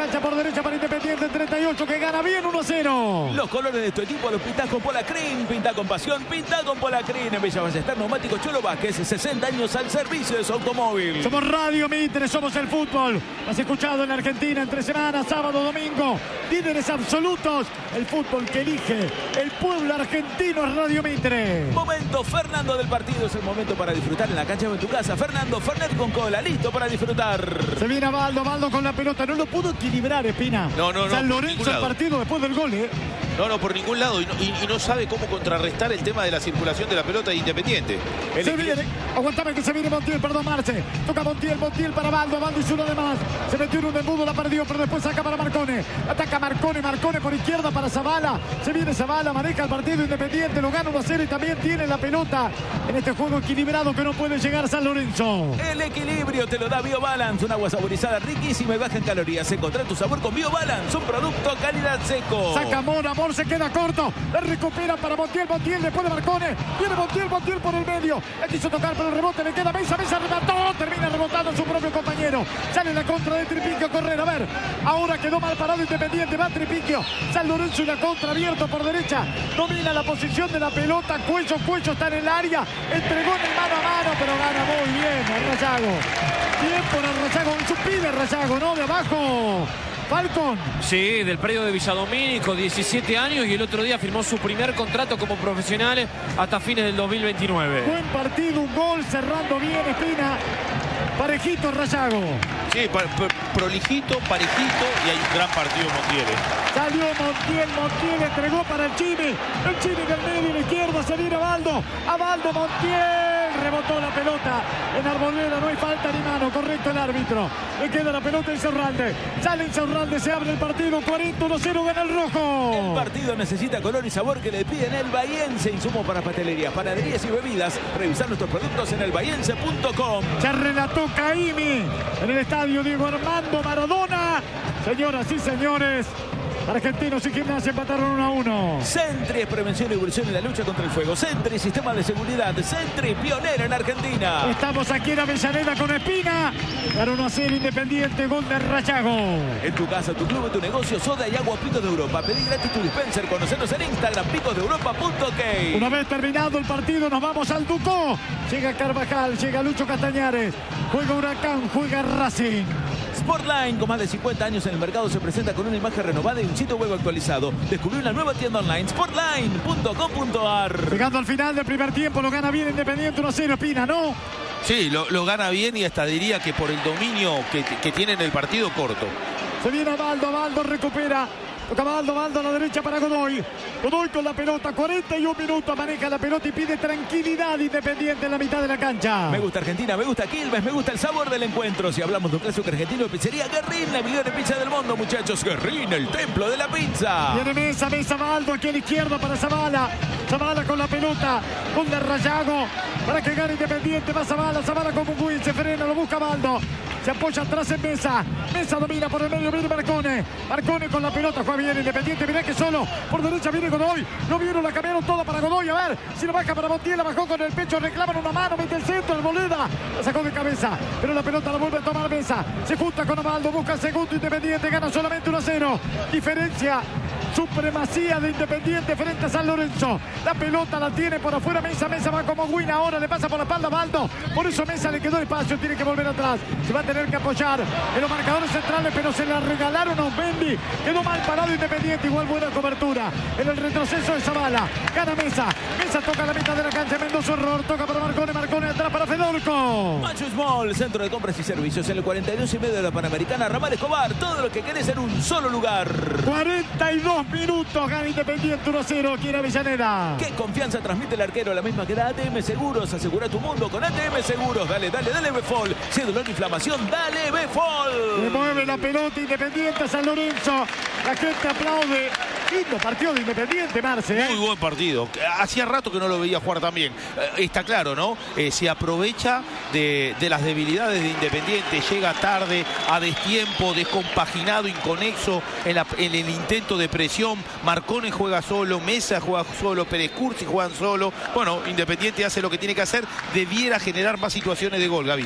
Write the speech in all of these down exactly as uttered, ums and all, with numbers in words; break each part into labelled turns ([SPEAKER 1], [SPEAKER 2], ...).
[SPEAKER 1] cancha por derecha para Independiente, treinta y ocho, que gana bien uno a cero.
[SPEAKER 2] Los colores de tu equipo los pintás con Polacrin, pinta con pasión, pinta con Polacrin. En Villa Ballester, neumático Cholo Vázquez, sesenta años al servicio de su automóvil.
[SPEAKER 1] Somos Radio Mitre, somos el fútbol. Has escuchado en Argentina entre semanas, sábado, domingo. Líderes absolutos. El fútbol que elige el pueblo argentino es Radio Mitre.
[SPEAKER 2] Momento Fernando del partido, es el momento para disfrutar en la cancha o en tu casa. Fernando Fernet con cola, listo para disfrutar.
[SPEAKER 1] Se viene Baldo, Baldo con la pelota. No lo pudo equilibrar, Espina.
[SPEAKER 3] No, no, no.
[SPEAKER 1] San Lorenzo el partido después del gol, ¿eh?
[SPEAKER 3] No, no, por ningún lado. Y no, y, y no sabe cómo contrarrestar el tema de la circulación de la pelota de Independiente. El
[SPEAKER 1] se viene, aguantame que se viene Montiel, perdón, Marce. Toca Montiel, Montiel para Baldo, Baldo hizo uno de más. Se metió en un embudo, la perdió, pero después saca para Marcone. Ataca Marcone, Marcone por izquierda para Zavala. Se viene Zavala, maneja el partido Independiente, lo gana uno a cero y también tiene la pelota en este juego equilibrado que no puede llegar San Lorenzo.
[SPEAKER 2] El equilibrio te lo da BioBalance, un agua saborizada riquísima y baja en calorías. Encontrá tu sabor con BioBalance, un producto calidad seco.
[SPEAKER 1] Saca Mora, Mor se queda corto. La recupera para Montiel, Montiel después de Marcone. Viene Montiel, Montiel por el medio. Le quiso tocar, pero el rebote le queda Mesa, Mesa remató. Termina rebotando su propio compañero. Sale la contra de Tripiquio, correr. A ver, ahora quedó mal parado Independiente. Va Tripiquio. San Lorenzo y la contra abierto por derecha. Domina la posición de la pelota. Cuello, Cuello está en el área. Entregó en el mano a mano, pero gana muy bien el Rayago. Bien por el Rayago. En su pide Rayago, ¿no? De abajo. Falcon.
[SPEAKER 4] Sí, del predio de Villadomínico, diecisiete años, y el otro día firmó su primer contrato como profesional hasta fines del dos mil veintinueve.
[SPEAKER 1] Buen partido, un gol, cerrando bien Espina. Parejito Rayago.
[SPEAKER 3] Sí, pa pa prolijito, parejito, y hay un gran partido Montiel.
[SPEAKER 1] Salió Montiel, Montiel entregó para el Chimi. El Chimi del medio y la izquierda, se viene a Baldo. A Baldo, Montiel. Rebotó la pelota. En Arboleda no hay falta ni mano. Correcto el árbitro. Le queda la pelota en Insaurralde. Sale Insaurralde, se abre el partido. cuarenta a cero gana el rojo.
[SPEAKER 2] El partido necesita color y sabor que le piden el Bahiense. Insumo para pastelería, panaderías y bebidas. Revisar nuestros productos en el bahiense punto com.
[SPEAKER 1] Se relató Caimi en el estadio Diego Armando Maradona. Señoras y señores, Argentinos y Gimnasia empataron uno a uno.
[SPEAKER 2] Sentry es prevención y evolución en la lucha contra el fuego. Sentry, sistema de seguridad. Sentry, pionero en Argentina.
[SPEAKER 1] Estamos aquí en Avellaneda con Espina. Ganó uno a cero Independiente, gol de Rayago.
[SPEAKER 2] En tu casa, tu club, tu negocio, soda y agua Picos de Europa. Pedí gratis tu dispenser. Conocernos en Instagram, picos de europa punto ok.
[SPEAKER 1] Una vez terminado el partido, nos vamos al Ducó. Llega Carvajal, llega Lucho Castañares. Juega Huracán, juega Racing.
[SPEAKER 2] Sportline, con más de cincuenta años en el mercado, se presenta con una imagen renovada y un sitio web actualizado. Descubrió una nueva tienda online, sportline punto com punto ar.
[SPEAKER 1] Llegando al final del primer tiempo, lo gana bien Independiente uno a cero, Espina, ¿no?
[SPEAKER 3] Sí, lo, lo gana bien y hasta diría que por el dominio que, que tiene en el partido corto.
[SPEAKER 1] Se viene Baldo, Baldo recupera. Toca Baldo, Baldo a la derecha para Godoy. Godoy con la pelota, cuarenta y un minutos, maneja la pelota y pide tranquilidad Independiente en la mitad de la cancha.
[SPEAKER 2] Me gusta Argentina, me gusta Quilmes, me gusta el sabor del encuentro. Si hablamos de un clásico argentino, pizzería Guerrín, la mejor pizza del mundo, muchachos. Guerrín, el templo de la pizza.
[SPEAKER 1] Viene Mesa, Mesa Baldo aquí a la izquierda para Zavala. Zavala con la pelota, con de Rayago, para que gane Independiente. Va Zavala, Zavala con Munguín, se frena, lo busca Baldo. Se apoya atrás en Mesa. Mesa domina por el medio, viene Marcone. Marcone con la pelota, juega bien Independiente. Mirá que solo por derecha viene Godoy. No vieron, la cambiaron toda para Godoy. A ver si la baja para Montiel, la bajó con el pecho. Reclaman una mano, mete el centro, el Boleda. La sacó de cabeza, pero la pelota la vuelve a tomar Mesa. Se junta con Amaldo, busca el segundo Independiente. Gana solamente uno a cero. Diferencia. Supremacía de Independiente frente a San Lorenzo. La pelota la tiene por afuera Mesa. Mesa va como Win. Ahora le pasa por la espalda a Baldo. Por eso Mesa le quedó espacio. Tiene que volver atrás. Se va a tener que apoyar en los marcadores centrales, pero se la regalaron a Osmendi. Quedó mal parado Independiente. Igual buena cobertura en el retroceso de Zavala. Gana Mesa. Mesa toca la mitad de la cancha. Mendoza error. Toca para Marcone. Marcone atrás para Fedorco.
[SPEAKER 2] Macho Small, centro de compras y servicios en el cuarenta y dos y medio de la Panamericana. Ramal Escobar. Todo lo que querés en un solo lugar.
[SPEAKER 1] cuarenta y dos minutos, gana Independiente uno a cero aquí en Avellaneda.
[SPEAKER 2] Qué confianza transmite el arquero, la misma que da A T M Seguros. Asegura tu mundo con A T M Seguros. Dale, dale, dale Befol. Si es dolor e inflamación, dale Befol.
[SPEAKER 1] Le mueve la pelota Independiente a San Lorenzo. La gente aplaude. Lindo partido de Independiente, Marce. ¿eh?
[SPEAKER 3] Muy buen partido. Hacía rato que no lo veía jugar también. Eh, está claro, ¿no? Eh, se aprovecha de, de las debilidades de Independiente. Llega tarde, a destiempo, descompaginado, inconexo en, la, en el intento de presión. Marcone juega solo, Mesa juega solo, Pérez Cursi juegan solo. Bueno, Independiente hace lo que tiene que hacer. Debiera generar más situaciones de gol, Gaby.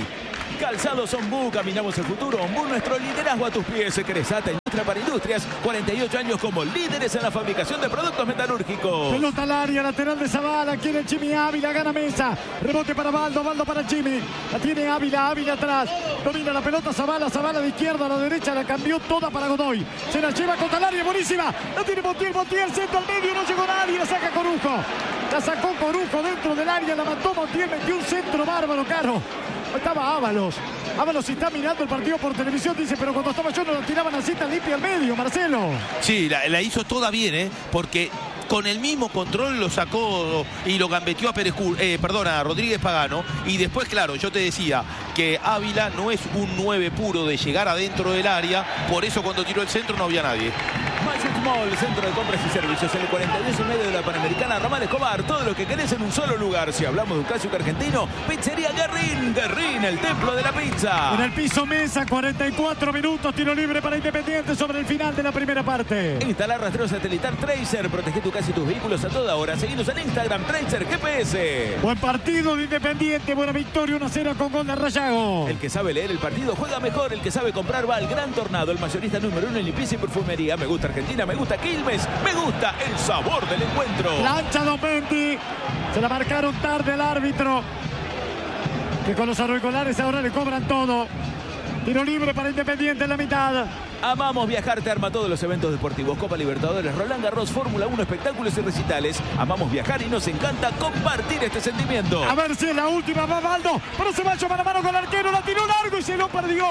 [SPEAKER 2] Calzados Ombú, caminamos el futuro. Ombú, nuestro liderazgo a tus pies. Cresata, Industria para Industrias, cuarenta y ocho años como líderes en la fabricación de productos metalúrgicos.
[SPEAKER 1] Pelota al área, lateral de Zavala, quiere Jimmy Ávila, gana Mesa. Rebote para Baldo, Baldo para Jimmy. La tiene Ávila, Ávila atrás. Domina la pelota Zavala, Zavala de izquierda a la derecha, la cambió toda para Godoy. Se la lleva contra el área, buenísima. La tiene Montiel, Montiel, centro al medio, no llegó nadie, la saca Corujo. La sacó Corujo dentro del área, la mató Montiel, metió un centro bárbaro, Caro. Estaba Ábalos. Ábalos está mirando el partido por televisión, dice, pero cuando estaba yo no la tiraban así tan limpia al medio, Marcelo.
[SPEAKER 3] Sí, la, la hizo toda bien, ¿eh? Porque con el mismo control lo sacó y lo gambeteó a Pérez, eh, perdona, a Rodríguez Pagano. Y después, claro, yo te decía que Ávila no es un nueve puro de llegar adentro del área. Por eso cuando tiró el centro no había nadie.
[SPEAKER 2] Magic Mall, centro de compras y servicios en el cuarenta y dos y medio de la Panamericana, Ramal Escobar. Todo lo que querés en un solo lugar. Si hablamos de un clásico argentino, Pizzería Guerrín. Guerrín, el templo de la pizza.
[SPEAKER 1] En el piso Mesa, cuarenta y cuatro minutos, tiro libre para Independiente sobre el final de la primera parte.
[SPEAKER 2] Instalar rastreo satelital Tracer. Protege tu casa y tus vehículos a toda hora. Seguinos en Instagram, Tracer G P S.
[SPEAKER 1] Buen partido de Independiente, buena victoria, uno a cero con gol de Rayago.
[SPEAKER 2] El que sabe leer el partido juega mejor. El que sabe comprar va al Gran Tornado, el mayorista número uno en limpieza y perfumería. Me gusta Argentina, me gusta Quilmes, me gusta el sabor del encuentro.
[SPEAKER 1] Plancha Domendi, se la marcaron tarde al árbitro, que con los auriculares ahora le cobran todo. Tiro libre para Independiente en la mitad.
[SPEAKER 2] Amamos viajar, te arma todos los eventos deportivos. Copa Libertadores, Roland Garros, Fórmula uno, espectáculos y recitales. Amamos viajar y nos encanta compartir este sentimiento.
[SPEAKER 1] A ver si es la última, va Baldo, pero se va mano a mano con el arquero, la tiró largo y se lo perdió.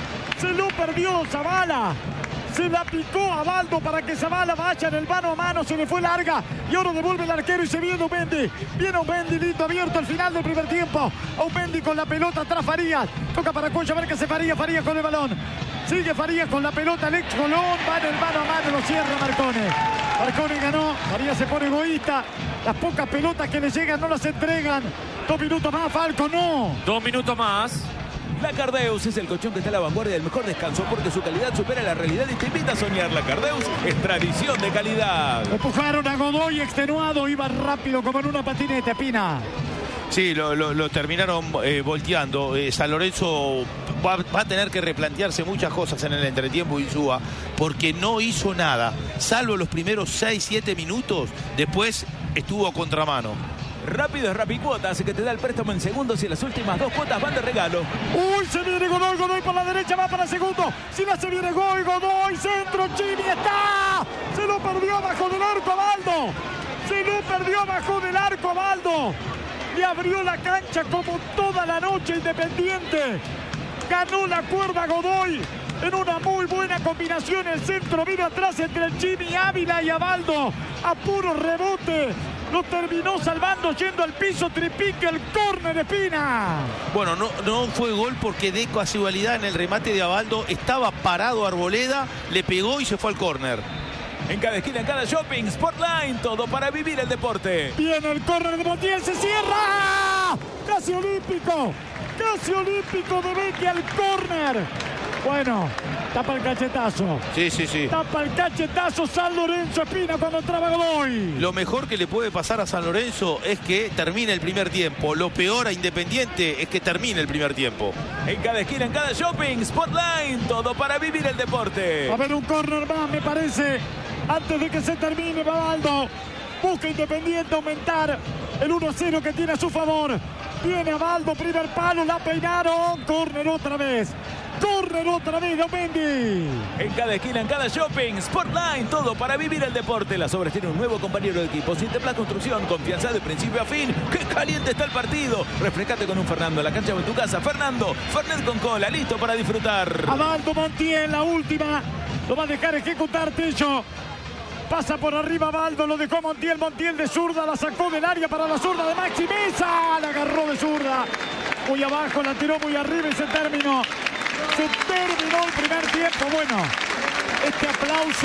[SPEAKER 1] Se lo perdió Zavala. Se la picó a Baldo para que Zavala vaya en el mano a mano, se le fue larga y ahora devuelve el arquero y se viene Aumendi. Viene Aumendi, lindo abierto al final del primer tiempo. Aumendi con la pelota atrás Farías. Toca para Cuello, a ver qué hace Farías, Farías con el balón. Sigue Farías con la pelota, el ex Colón, va en el mano a mano, lo cierra Marcone. Marcone ganó, Farías se pone egoísta. Las pocas pelotas que le llegan no las entregan. Dos minutos más, Falco, no.
[SPEAKER 4] Dos minutos más.
[SPEAKER 2] La Cardeus es el colchón que está a la vanguardia del mejor descanso porque su calidad supera la realidad y te invita a soñar. La Cardeus es tradición de calidad.
[SPEAKER 1] Empujaron a Godoy extenuado, iba rápido como en una patineta, Pina.
[SPEAKER 3] Sí, lo, lo, lo terminaron eh, volteando. Eh, San Lorenzo va, va a tener que replantearse muchas cosas en el entretiempo, Insúa, porque no hizo nada, salvo los primeros seis siete minutos. Después estuvo a contramano.
[SPEAKER 2] Rápido es Rapicuota, así que te da el préstamo en segundos y las últimas dos cuotas van de regalo.
[SPEAKER 1] Uy, se viene Godoy, Godoy por la derecha, va para el segundo. Si la se viene Godoy, Godoy, centro, Jimmy está. Se lo perdió abajo del arco a Baldo. Se lo perdió abajo del arco a Baldo. Le abrió la cancha como toda la noche Independiente. Ganó la cuerda Godoy en una muy buena combinación. El centro vino atrás entre el Jimmy Ávila y Abaldo. A puro rebote. Lo terminó salvando yendo al piso, tripique el córner de Espina.
[SPEAKER 3] Bueno, no, no fue gol porque de casualidad en el remate de Abaldo estaba parado Arboleda, le pegó y se fue al córner.
[SPEAKER 2] En cada esquina, en cada shopping, Sportline, todo para vivir el deporte.
[SPEAKER 1] Viene el córner de Montiel, se cierra. Casi olímpico, casi olímpico de Becky al córner. Bueno, tapa el cachetazo.
[SPEAKER 3] Sí, sí, sí.
[SPEAKER 1] Tapa el cachetazo San Lorenzo Espina cuando entraba Godoy.
[SPEAKER 3] Lo mejor que le puede pasar a San Lorenzo es que termine el primer tiempo. Lo peor a Independiente es que termine el primer tiempo.
[SPEAKER 2] En cada esquina, en cada shopping, Sportline, todo para vivir el deporte.
[SPEAKER 1] Va a haber un córner más, me parece. Antes de que se termine, Babaldo. Busca Independiente aumentar el uno a cero que tiene a su favor. Viene Abaldo, primer palo, la peinaron. Córner otra vez. Córner otra vez de Aumendi.
[SPEAKER 2] En cada esquina, en cada shopping, Sportline, todo para vivir el deporte. Las obras tienen un nuevo compañero de equipo. Sintepla Construcción, confianza de principio a fin. ¡Qué caliente está el partido! Refrescate con un Fernando en la cancha o en tu casa. Fernando, Fernet con cola, listo para disfrutar.
[SPEAKER 1] Abaldo Montiel, la última. Lo va a dejar ejecutar Tello. Pasa por arriba Baldo, lo dejó Montiel, Montiel de zurda, la sacó del área para la zurda de Maxi Mesa, la agarró de zurda, muy abajo, la tiró muy arriba y se terminó. Se terminó el primer tiempo. Bueno, este aplauso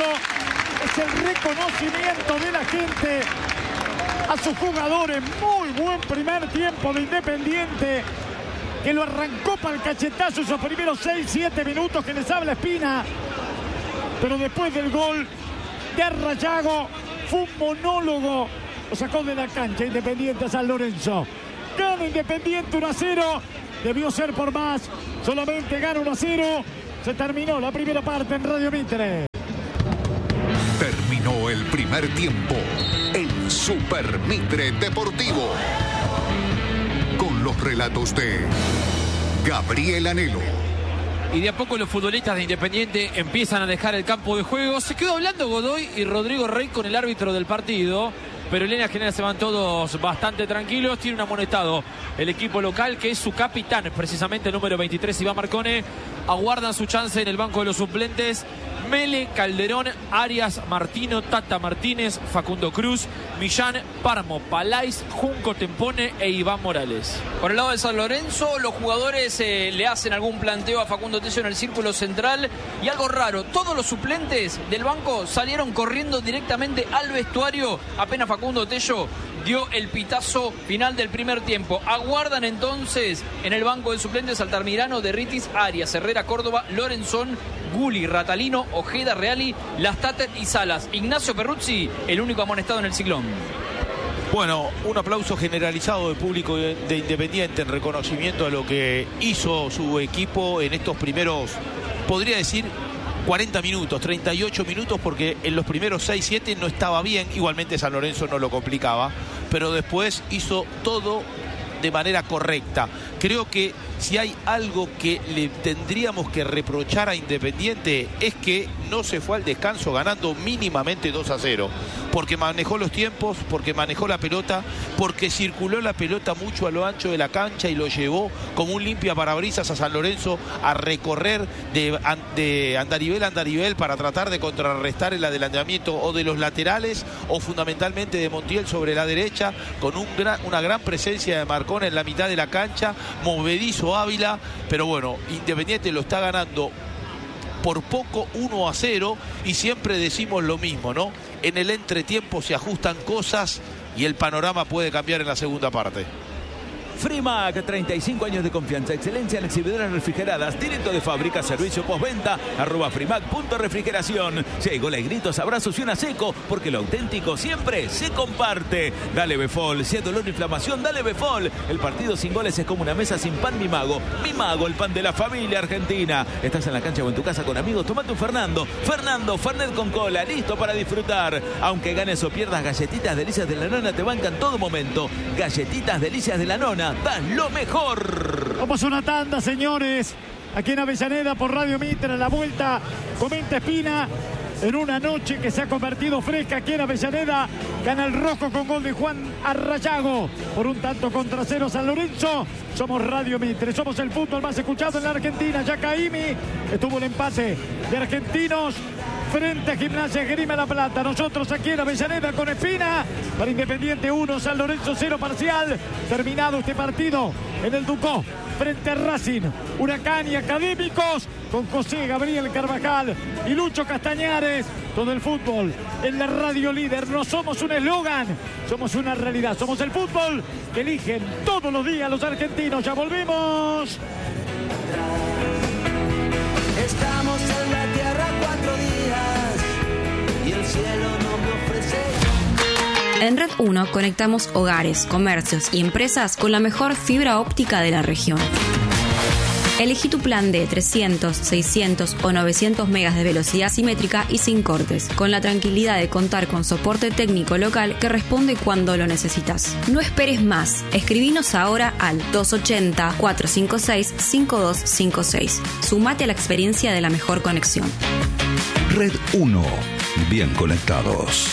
[SPEAKER 1] es el reconocimiento de la gente a sus jugadores. Muy buen primer tiempo de Independiente, que lo arrancó para el cachetazo esos primeros seis siete minutos que les habla Espina. Pero después del gol de Rayago fue un monólogo. Lo sacó de la cancha Independiente a San Lorenzo. Gana Independiente uno a cero. debió ser por más, solamente gana uno a cero. Se terminó la primera parte en Radio Mitre.
[SPEAKER 5] Terminó el primer tiempo en Super Mitre Deportivo. Con los relatos de Gabriel Anhelo.
[SPEAKER 4] Y de a poco los futbolistas de Independiente empiezan a dejar el campo de juego. Se quedó hablando Godoy y Rodrigo Rey con el árbitro del partido. Pero en línea general se van todos bastante tranquilos. Tiene un amonestado el equipo local, que es su capitán, precisamente el número veintitrés, Iván Marcone. Aguardan su chance en el banco de los suplentes Mele, Calderón, Arias, Martino, Tata Martínez, Facundo Cruz, Millán, Parmo, Palais, Junco Tempone e Iván Morales.
[SPEAKER 6] Por el lado de San Lorenzo, los jugadores eh, le hacen algún planteo a Facundo Tello en el círculo central. Y algo raro, todos los suplentes del banco salieron corriendo directamente al vestuario apenas Facundo Tello dio el pitazo final del primer tiempo. Aguardan entonces en el banco de suplentes Altamirano, Derritis, Arias, Herrera, Córdoba, Lorenzón, Guli, Ratalino, Ojeda, Reali, Lastate y Salas. Ignacio Perruzzi, el único amonestado en el ciclón.
[SPEAKER 3] Bueno, un aplauso generalizado del público de, de Independiente en reconocimiento a lo que hizo su equipo en estos primeros, podría decir, cuarenta minutos, treinta y ocho minutos, porque en los primeros seis siete no estaba bien. Igualmente San Lorenzo no lo complicaba, pero después hizo todo de manera correcta. Creo que si hay algo que le tendríamos que reprochar a Independiente es que no se fue al descanso ganando mínimamente dos a cero, porque manejó los tiempos, porque manejó la pelota, porque circuló la pelota mucho a lo ancho de la cancha y lo llevó como un limpia parabrisas a San Lorenzo a recorrer de, de andarivel a andarivel para tratar de contrarrestar el adelantamiento o de los laterales o fundamentalmente de Montiel sobre la derecha, con un gran, una gran presencia de Marcone en la mitad de la cancha, movedizo Ávila, pero bueno, Independiente lo está ganando por poco, uno a cero, y siempre decimos lo mismo, ¿no? En el entretiempo se ajustan cosas y el panorama puede cambiar en la segunda parte.
[SPEAKER 2] Frimac, treinta y cinco años de confianza, excelencia en exhibidoras refrigeradas, directo de fábrica, servicio postventa, arroba frimac punto refrigeración. Si hay goles, gritos, abrazos y una seco, porque lo auténtico siempre se comparte. Dale Befol, si hay dolor o inflamación, dale Befol. El partido sin goles es como una mesa sin pan, mi mago. Mi mago, el pan de la familia argentina. Estás en la cancha o en tu casa con amigos, tomate un Fernando. Fernando, Fernet con cola, listo para disfrutar. Aunque ganes o pierdas, galletitas delicias de la nona te bancan todo momento. Galletitas delicias de la nona. Das lo mejor.
[SPEAKER 1] Vamos a una tanda, señores. Aquí en Avellaneda por Radio Mitre, la vuelta. Comenta Espina. En una noche que se ha convertido fresca aquí en Avellaneda, gana el rojo con gol de Juan Arrayago por un tanto contra cero San Lorenzo. Somos Radio Mitre, somos el fútbol más escuchado en la Argentina. Ya Caimi estuvo el empate de Argentinos frente a Gimnasia Esgrima La Plata. Nosotros aquí en Avellaneda con Espina. Para Independiente uno, San Lorenzo cero parcial. Terminado este partido en el Ducó frente a Racing, Huracán y Académicos, con José Gabriel Carvajal y Lucho Castañares. Todo el fútbol en la radio líder. No somos un eslogan, somos una realidad. Somos el fútbol que eligen todos los días los argentinos. Ya volvemos.
[SPEAKER 7] Estamos en la tierra cuatro días y el cielo no me ofrece.
[SPEAKER 8] En Red uno conectamos hogares, comercios y empresas con la mejor fibra óptica de la región. Elegí tu plan de trescientos, seiscientos o novecientos megas de velocidad simétrica y sin cortes, con la tranquilidad de contar con soporte técnico local que responde cuando lo necesitas. No esperes más. Escribinos ahora al dos ochenta, cuatrocientos cincuenta y seis, cincuenta y dos cincuenta y seis. Sumate a la experiencia de la mejor conexión.
[SPEAKER 5] Red uno. Bien conectados.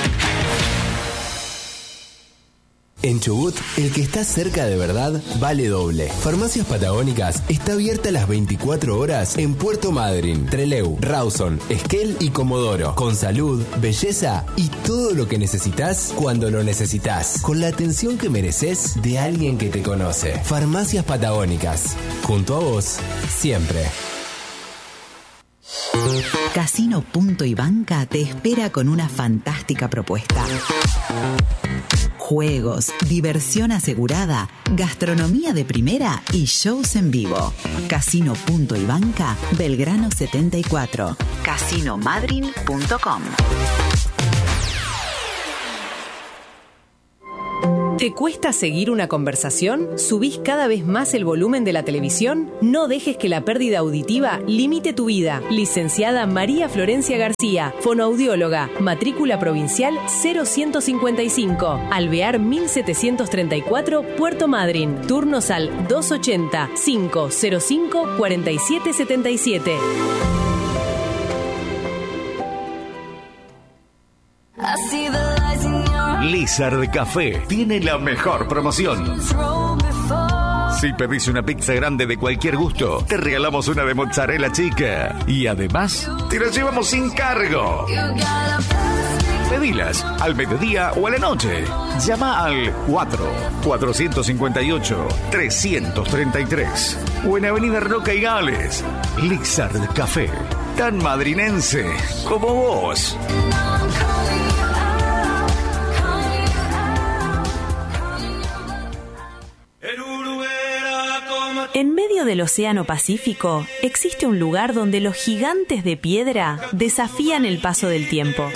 [SPEAKER 9] En Chubut, el que está cerca de verdad vale doble. Farmacias Patagónicas está abierta las veinticuatro horas en Puerto Madryn, Trelew, Rawson, Esquel y Comodoro. Con salud, belleza y todo lo que necesitas cuando lo necesitas. Con la atención que mereces de alguien que te conoce. Farmacias Patagónicas. Junto a vos, siempre.
[SPEAKER 10] Casino Punto y Banca te espera con una fantástica propuesta. Juegos, diversión asegurada, gastronomía de primera y shows en vivo. Casino Punto y Banca, Belgrano setenta y cuatro. casino madryn punto com.
[SPEAKER 11] ¿Te cuesta seguir una conversación? ¿Subís cada vez más el volumen de la televisión? No dejes que la pérdida auditiva limite tu vida. Licenciada María Florencia García, fonoaudióloga, matrícula provincial cero uno cinco cinco, Alvear mil setecientos treinta y cuatro, Puerto Madryn. Turnos al dos ochenta, cinco cero cinco, cuarenta y siete setenta y siete.
[SPEAKER 12] Lizard Café tiene la mejor promoción. Si pedís una pizza grande de cualquier gusto, te regalamos una de mozzarella chica. Y además, te la llevamos sin cargo. Pedilas al mediodía o a la noche. Llama al cuatro, cuatro cinco ocho, tres tres tres o en Avenida Roca y Gales. Lizard Café, tan madrinense como vos.
[SPEAKER 13] En medio del Océano Pacífico existe un lugar donde los gigantes de piedra desafían el paso del tiempo.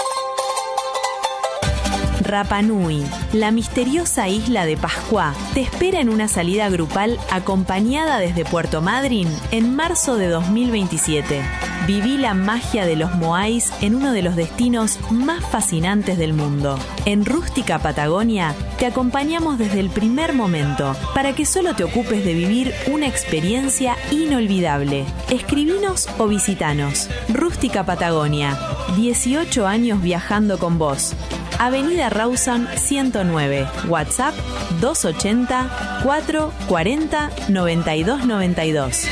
[SPEAKER 13] Rapa Nui, la misteriosa isla de Pascua, te espera en una salida grupal acompañada desde Puerto Madryn en marzo de dos mil veintisiete. Viví la magia de los moais en uno de los destinos más fascinantes del mundo. En Rústica Patagonia te acompañamos desde el primer momento para que solo te ocupes de vivir una experiencia inolvidable. Escribinos o visitanos. Rústica Patagonia, dieciocho años viajando con vos. Avenida Rawson ciento nueve, WhatsApp dos ochenta, cuatro cuarenta, noventa y dos noventa y dos.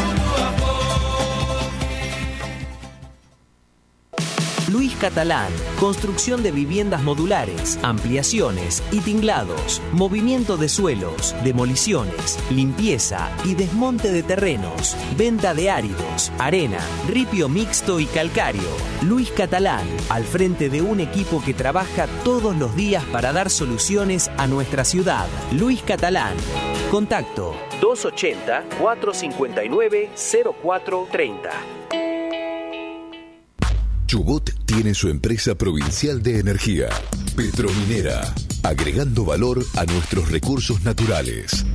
[SPEAKER 14] Luis Catalán, construcción de viviendas modulares, ampliaciones y tinglados, movimiento de suelos, demoliciones, limpieza y desmonte de terrenos, venta de áridos, arena, ripio mixto y calcáreo. Luis Catalán, al frente de un equipo que trabaja todos los días para dar soluciones a nuestra ciudad. Luis Catalán. Contacto dos ochenta, cuatro cincuenta y nueve, cero cuatro treinta.
[SPEAKER 5] Chubut tiene su empresa provincial de energía, Petrominera, agregando valor a nuestros recursos naturales.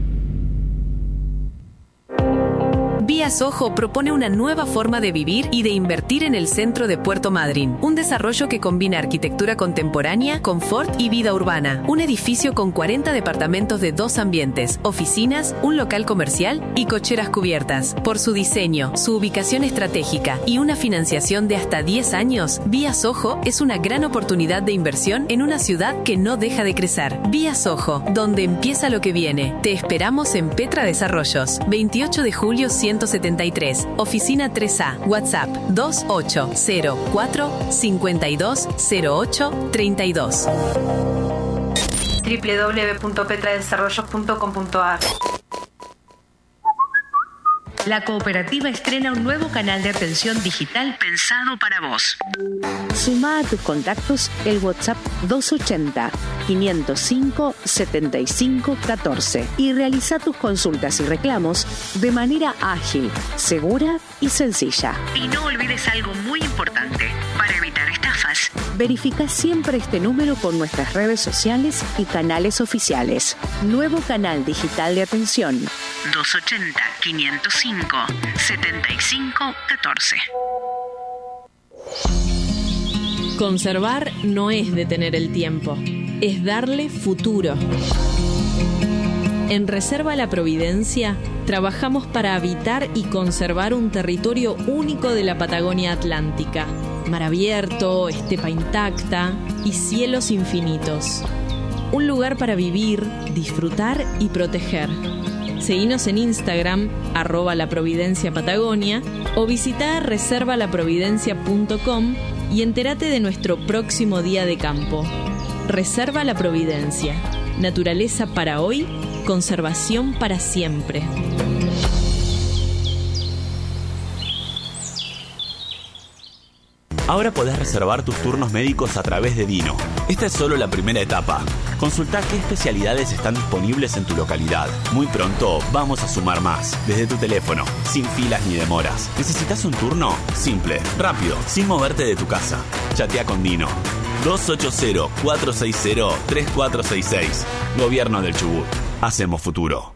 [SPEAKER 8] Vía Soho propone una nueva forma de vivir y de invertir en el centro de Puerto Madryn. Un desarrollo que combina arquitectura contemporánea, confort y vida urbana. Un edificio con cuarenta departamentos de dos ambientes, oficinas, un local comercial y cocheras cubiertas. Por su diseño, su ubicación estratégica y una financiación de hasta diez años, Vía Soho es una gran oportunidad de inversión en una ciudad que no deja de crecer. Vía Soho, donde empieza lo que viene. Te esperamos en Petra Desarrollos, veintiocho de julio ciento setenta y tres, oficina tres A, WhatsApp dos ocho cero cuatro, cinco dos cero ocho, tres dos.
[SPEAKER 15] doble u doble u doble u punto petra desarrollos punto com punto a r. La cooperativa estrena un nuevo canal de atención digital pensado para vos.
[SPEAKER 16] Sumá a tus contactos el WhatsApp dos ochenta, quinientos cinco, setenta y cinco, catorce y realiza tus consultas y reclamos de manera ágil, segura y sencilla.
[SPEAKER 15] Y no olvides algo muy importante para evitar estafas.
[SPEAKER 16] Verifica siempre este número con nuestras redes sociales y canales oficiales. Nuevo canal digital de atención.
[SPEAKER 15] dos ochenta, quinientos cinco, setenta y cinco, catorce.
[SPEAKER 17] Conservar no es detener el tiempo, es darle futuro. En Reserva La Providencia trabajamos para habitar y conservar un territorio único de la Patagonia Atlántica. Mar abierto, estepa intacta y cielos infinitos. Un lugar para vivir, disfrutar y proteger. Seguinos en Instagram, arroba La Providencia Patagonia, o visita reserva la providencia punto com y entérate de nuestro próximo día de campo. Reserva La Providencia. Naturaleza para hoy, conservación para siempre.
[SPEAKER 18] Ahora podés reservar tus turnos médicos a través de Dino. Esta es solo la primera etapa. Consulta qué especialidades están disponibles en tu localidad. Muy pronto vamos a sumar más, desde tu teléfono, sin filas ni demoras. ¿Necesitas un turno? Simple, rápido, sin moverte de tu casa. Chatea con Dino. dos ocho cero, cuatro seis cero, tres cuatro seis seis. Gobierno del Chubut. Hacemos futuro.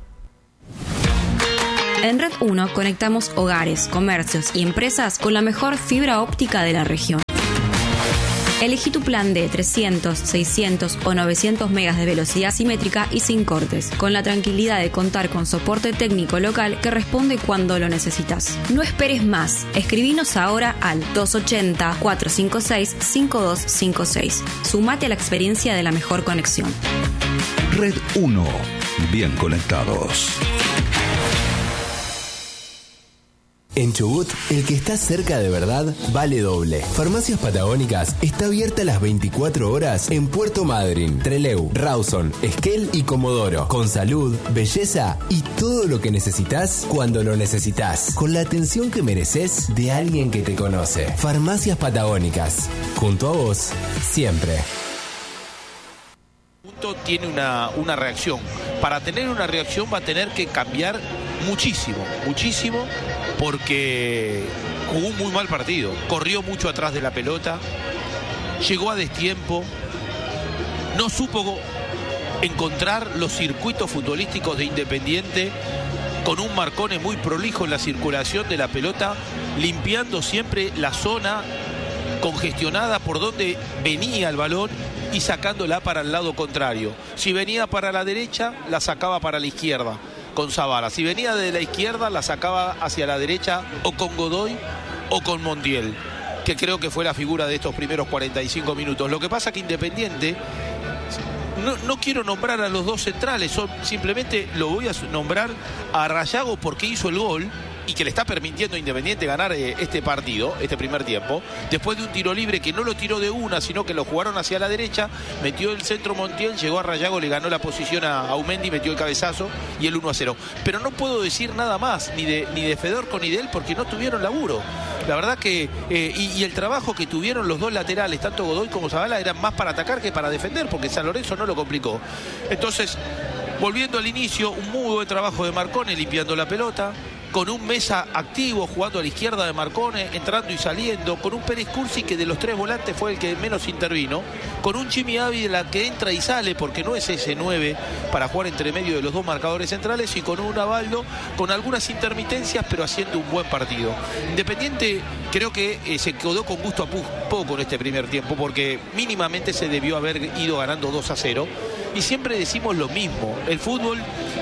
[SPEAKER 8] En Red uno conectamos hogares, comercios y empresas con la mejor fibra óptica de la región. Elegí tu plan de trescientos, seiscientos o novecientos megas de velocidad simétrica y sin cortes, con la tranquilidad de contar con soporte técnico local que responde cuando lo necesitas. No esperes más, escribinos ahora al dos ocho cero, cuatro cinco seis, cinco dos cinco seis. Sumate a la experiencia de la mejor conexión.
[SPEAKER 19] Red uno, bien conectados.
[SPEAKER 9] En Chubut, el que está cerca de verdad vale doble. Farmacias Patagónicas está abierta las veinticuatro horas en Puerto Madryn, Trelew, Rawson, Esquel y Comodoro. Con salud, belleza y todo lo que necesitas cuando lo necesitas. Con la atención que mereces de alguien que te conoce. Farmacias Patagónicas. Junto a vos, siempre.
[SPEAKER 3] Tiene una, una reacción. Para tener una reacción va a tener que cambiar muchísimo, muchísimo, porque jugó un muy mal partido. Corrió mucho atrás de la pelota, llegó a destiempo, no supo encontrar los circuitos futbolísticos de Independiente, con un Marcone muy prolijo en la circulación de la pelota, limpiando siempre la zona congestionada por donde venía el balón y sacándola para el lado contrario. Si venía para la derecha, la sacaba para la izquierda con Zavala. Si venía de la izquierda, la sacaba hacia la derecha o con Godoy o con Montiel, que creo que fue la figura de estos primeros cuarenta y cinco minutos. Lo que pasa que Independiente, no, no quiero nombrar a los dos centrales, son, simplemente lo voy a nombrar a Rayago porque hizo el gol y que le está permitiendo a Independiente ganar eh, este partido, este primer tiempo, después de un tiro libre que no lo tiró de una, sino que lo jugaron hacia la derecha, metió el centro Montiel, llegó a Rayago, le ganó la posición a Aumendi, metió el cabezazo y el uno a cero. Pero no puedo decir nada más, ni de, ni de Fedorco ni de él, porque no tuvieron laburo. La verdad que, eh, y, y el trabajo que tuvieron los dos laterales, tanto Godoy como Zavala, eran más para atacar que para defender, porque San Lorenzo no lo complicó. Entonces, volviendo al inicio, un muy buen trabajo de Marcone limpiando la pelota, con un Mesa activo jugando a la izquierda de Marcone, entrando y saliendo, con un Pérez Cursi que de los tres volantes fue el que menos intervino, con un Jimmy Ávila que entra y sale porque no es ese nueve para jugar entre medio de los dos marcadores centrales, y con un Avaldo con algunas intermitencias pero haciendo un buen partido. Independiente creo que eh, se quedó con gusto a poco en este primer tiempo, porque mínimamente se debió haber ido ganando dos a cero, y siempre decimos lo mismo, el fútbol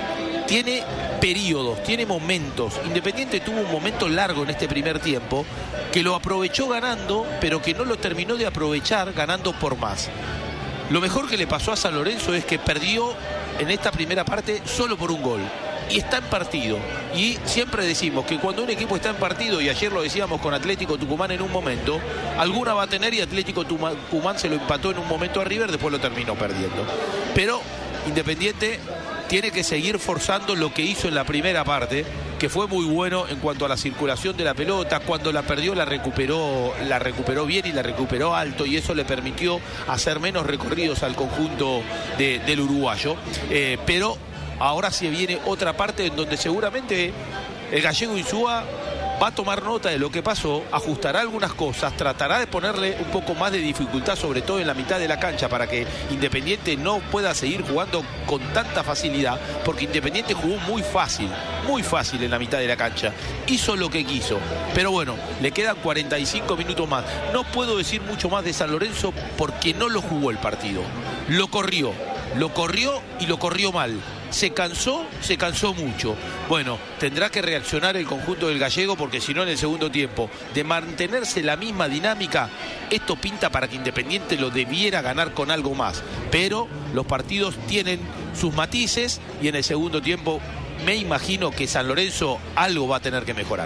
[SPEAKER 3] tiene periodos, tiene momentos. Independiente tuvo un momento largo en este primer tiempo que lo aprovechó ganando, pero que no lo terminó de aprovechar ganando por más. Lo mejor que le pasó a San Lorenzo es que perdió en esta primera parte solo por un gol. Y está en partido. Y siempre decimos que cuando un equipo está en partido, y ayer lo decíamos con Atlético Tucumán en un momento, alguna va a tener, y Atlético Tucumán se lo empató en un momento a River, después lo terminó perdiendo. Pero Independiente tiene que seguir forzando lo que hizo en la primera parte, que fue muy bueno en cuanto a la circulación de la pelota. Cuando la perdió la recuperó, la recuperó bien y la recuperó alto, y eso le permitió hacer menos recorridos al conjunto de, del uruguayo. Eh, pero ahora se viene otra parte en donde seguramente el gallego Insúa va a tomar nota de lo que pasó, ajustará algunas cosas, tratará de ponerle un poco más de dificultad, sobre todo en la mitad de la cancha, para que Independiente no pueda seguir jugando con tanta facilidad, porque Independiente jugó muy fácil, muy fácil en la mitad de la cancha, hizo lo que quiso, pero bueno, le quedan cuarenta y cinco minutos más. No puedo decir mucho más de San Lorenzo porque no lo jugó el partido, lo corrió, lo corrió y lo corrió mal. Se cansó, se cansó mucho. Bueno, tendrá que reaccionar el conjunto del gallego, porque si no en el segundo tiempo, de mantenerse la misma dinámica, esto pinta para que Independiente lo debiera ganar con algo más. Pero los partidos tienen sus matices y en el segundo tiempo me imagino que San Lorenzo algo va a tener que mejorar.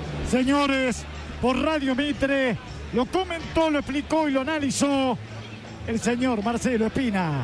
[SPEAKER 1] Señores, por Radio Mitre lo comentó, lo explicó y lo analizó el señor Marcelo Espina.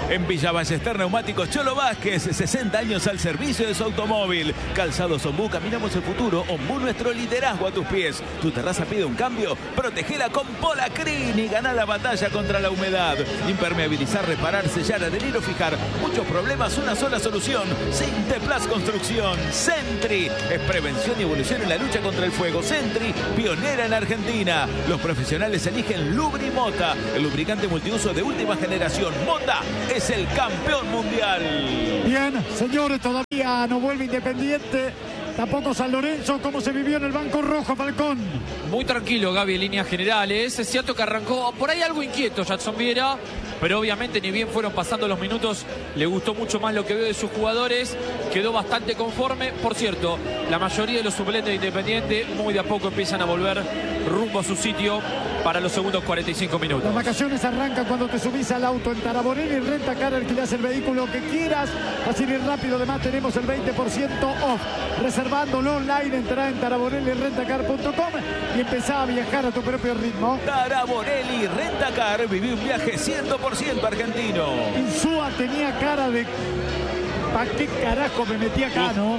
[SPEAKER 2] En Villa Ballester Neumáticos Cholo Vázquez, sesenta años al servicio de su automóvil. Calzados Ombú, caminamos el futuro. Ombú, nuestro liderazgo a tus pies. Tu terraza pide un cambio, protegela con Polacrin y gana la batalla contra la humedad. Impermeabilizar, reparar, sellar, adherir o fijar. Muchos problemas, una sola solución. Sinteplas Construcción. Sentry es prevención y evolución en la lucha contra el fuego. Sentry, pionera en Argentina. Los profesionales eligen Lubrimota, el lubricante multiuso de última generación. Mota es el campeón mundial.
[SPEAKER 1] Bien, señores, todavía no vuelve Independiente. Tampoco San Lorenzo. ¿Cómo se vivió en el banco rojo, Falcón?
[SPEAKER 4] Muy tranquilo, Gaby, en líneas generales. Es cierto que arrancó por ahí algo inquieto Jackson Viera, pero obviamente ni bien fueron pasando los minutos, le gustó mucho más lo que veo de sus jugadores, quedó bastante conforme. Por cierto, la mayoría de los suplentes de Independiente muy de a poco empiezan a volver rumbo a su sitio para los segundos cuarenta y cinco minutos.
[SPEAKER 1] Las vacaciones arrancan cuando te subís al auto en Taraborelli, Renta Car, alquilás el vehículo que quieras, fácil y rápido. Además tenemos el veinte por ciento off. Reservándolo online, entrá en taraborelli rentacar punto com y empezá a viajar a tu propio ritmo.
[SPEAKER 2] Taraborelli Rentacar, viví un viaje cien por ciento argentino.
[SPEAKER 1] Insúa tenía cara de... ¿Para qué carajo me metí acá, no?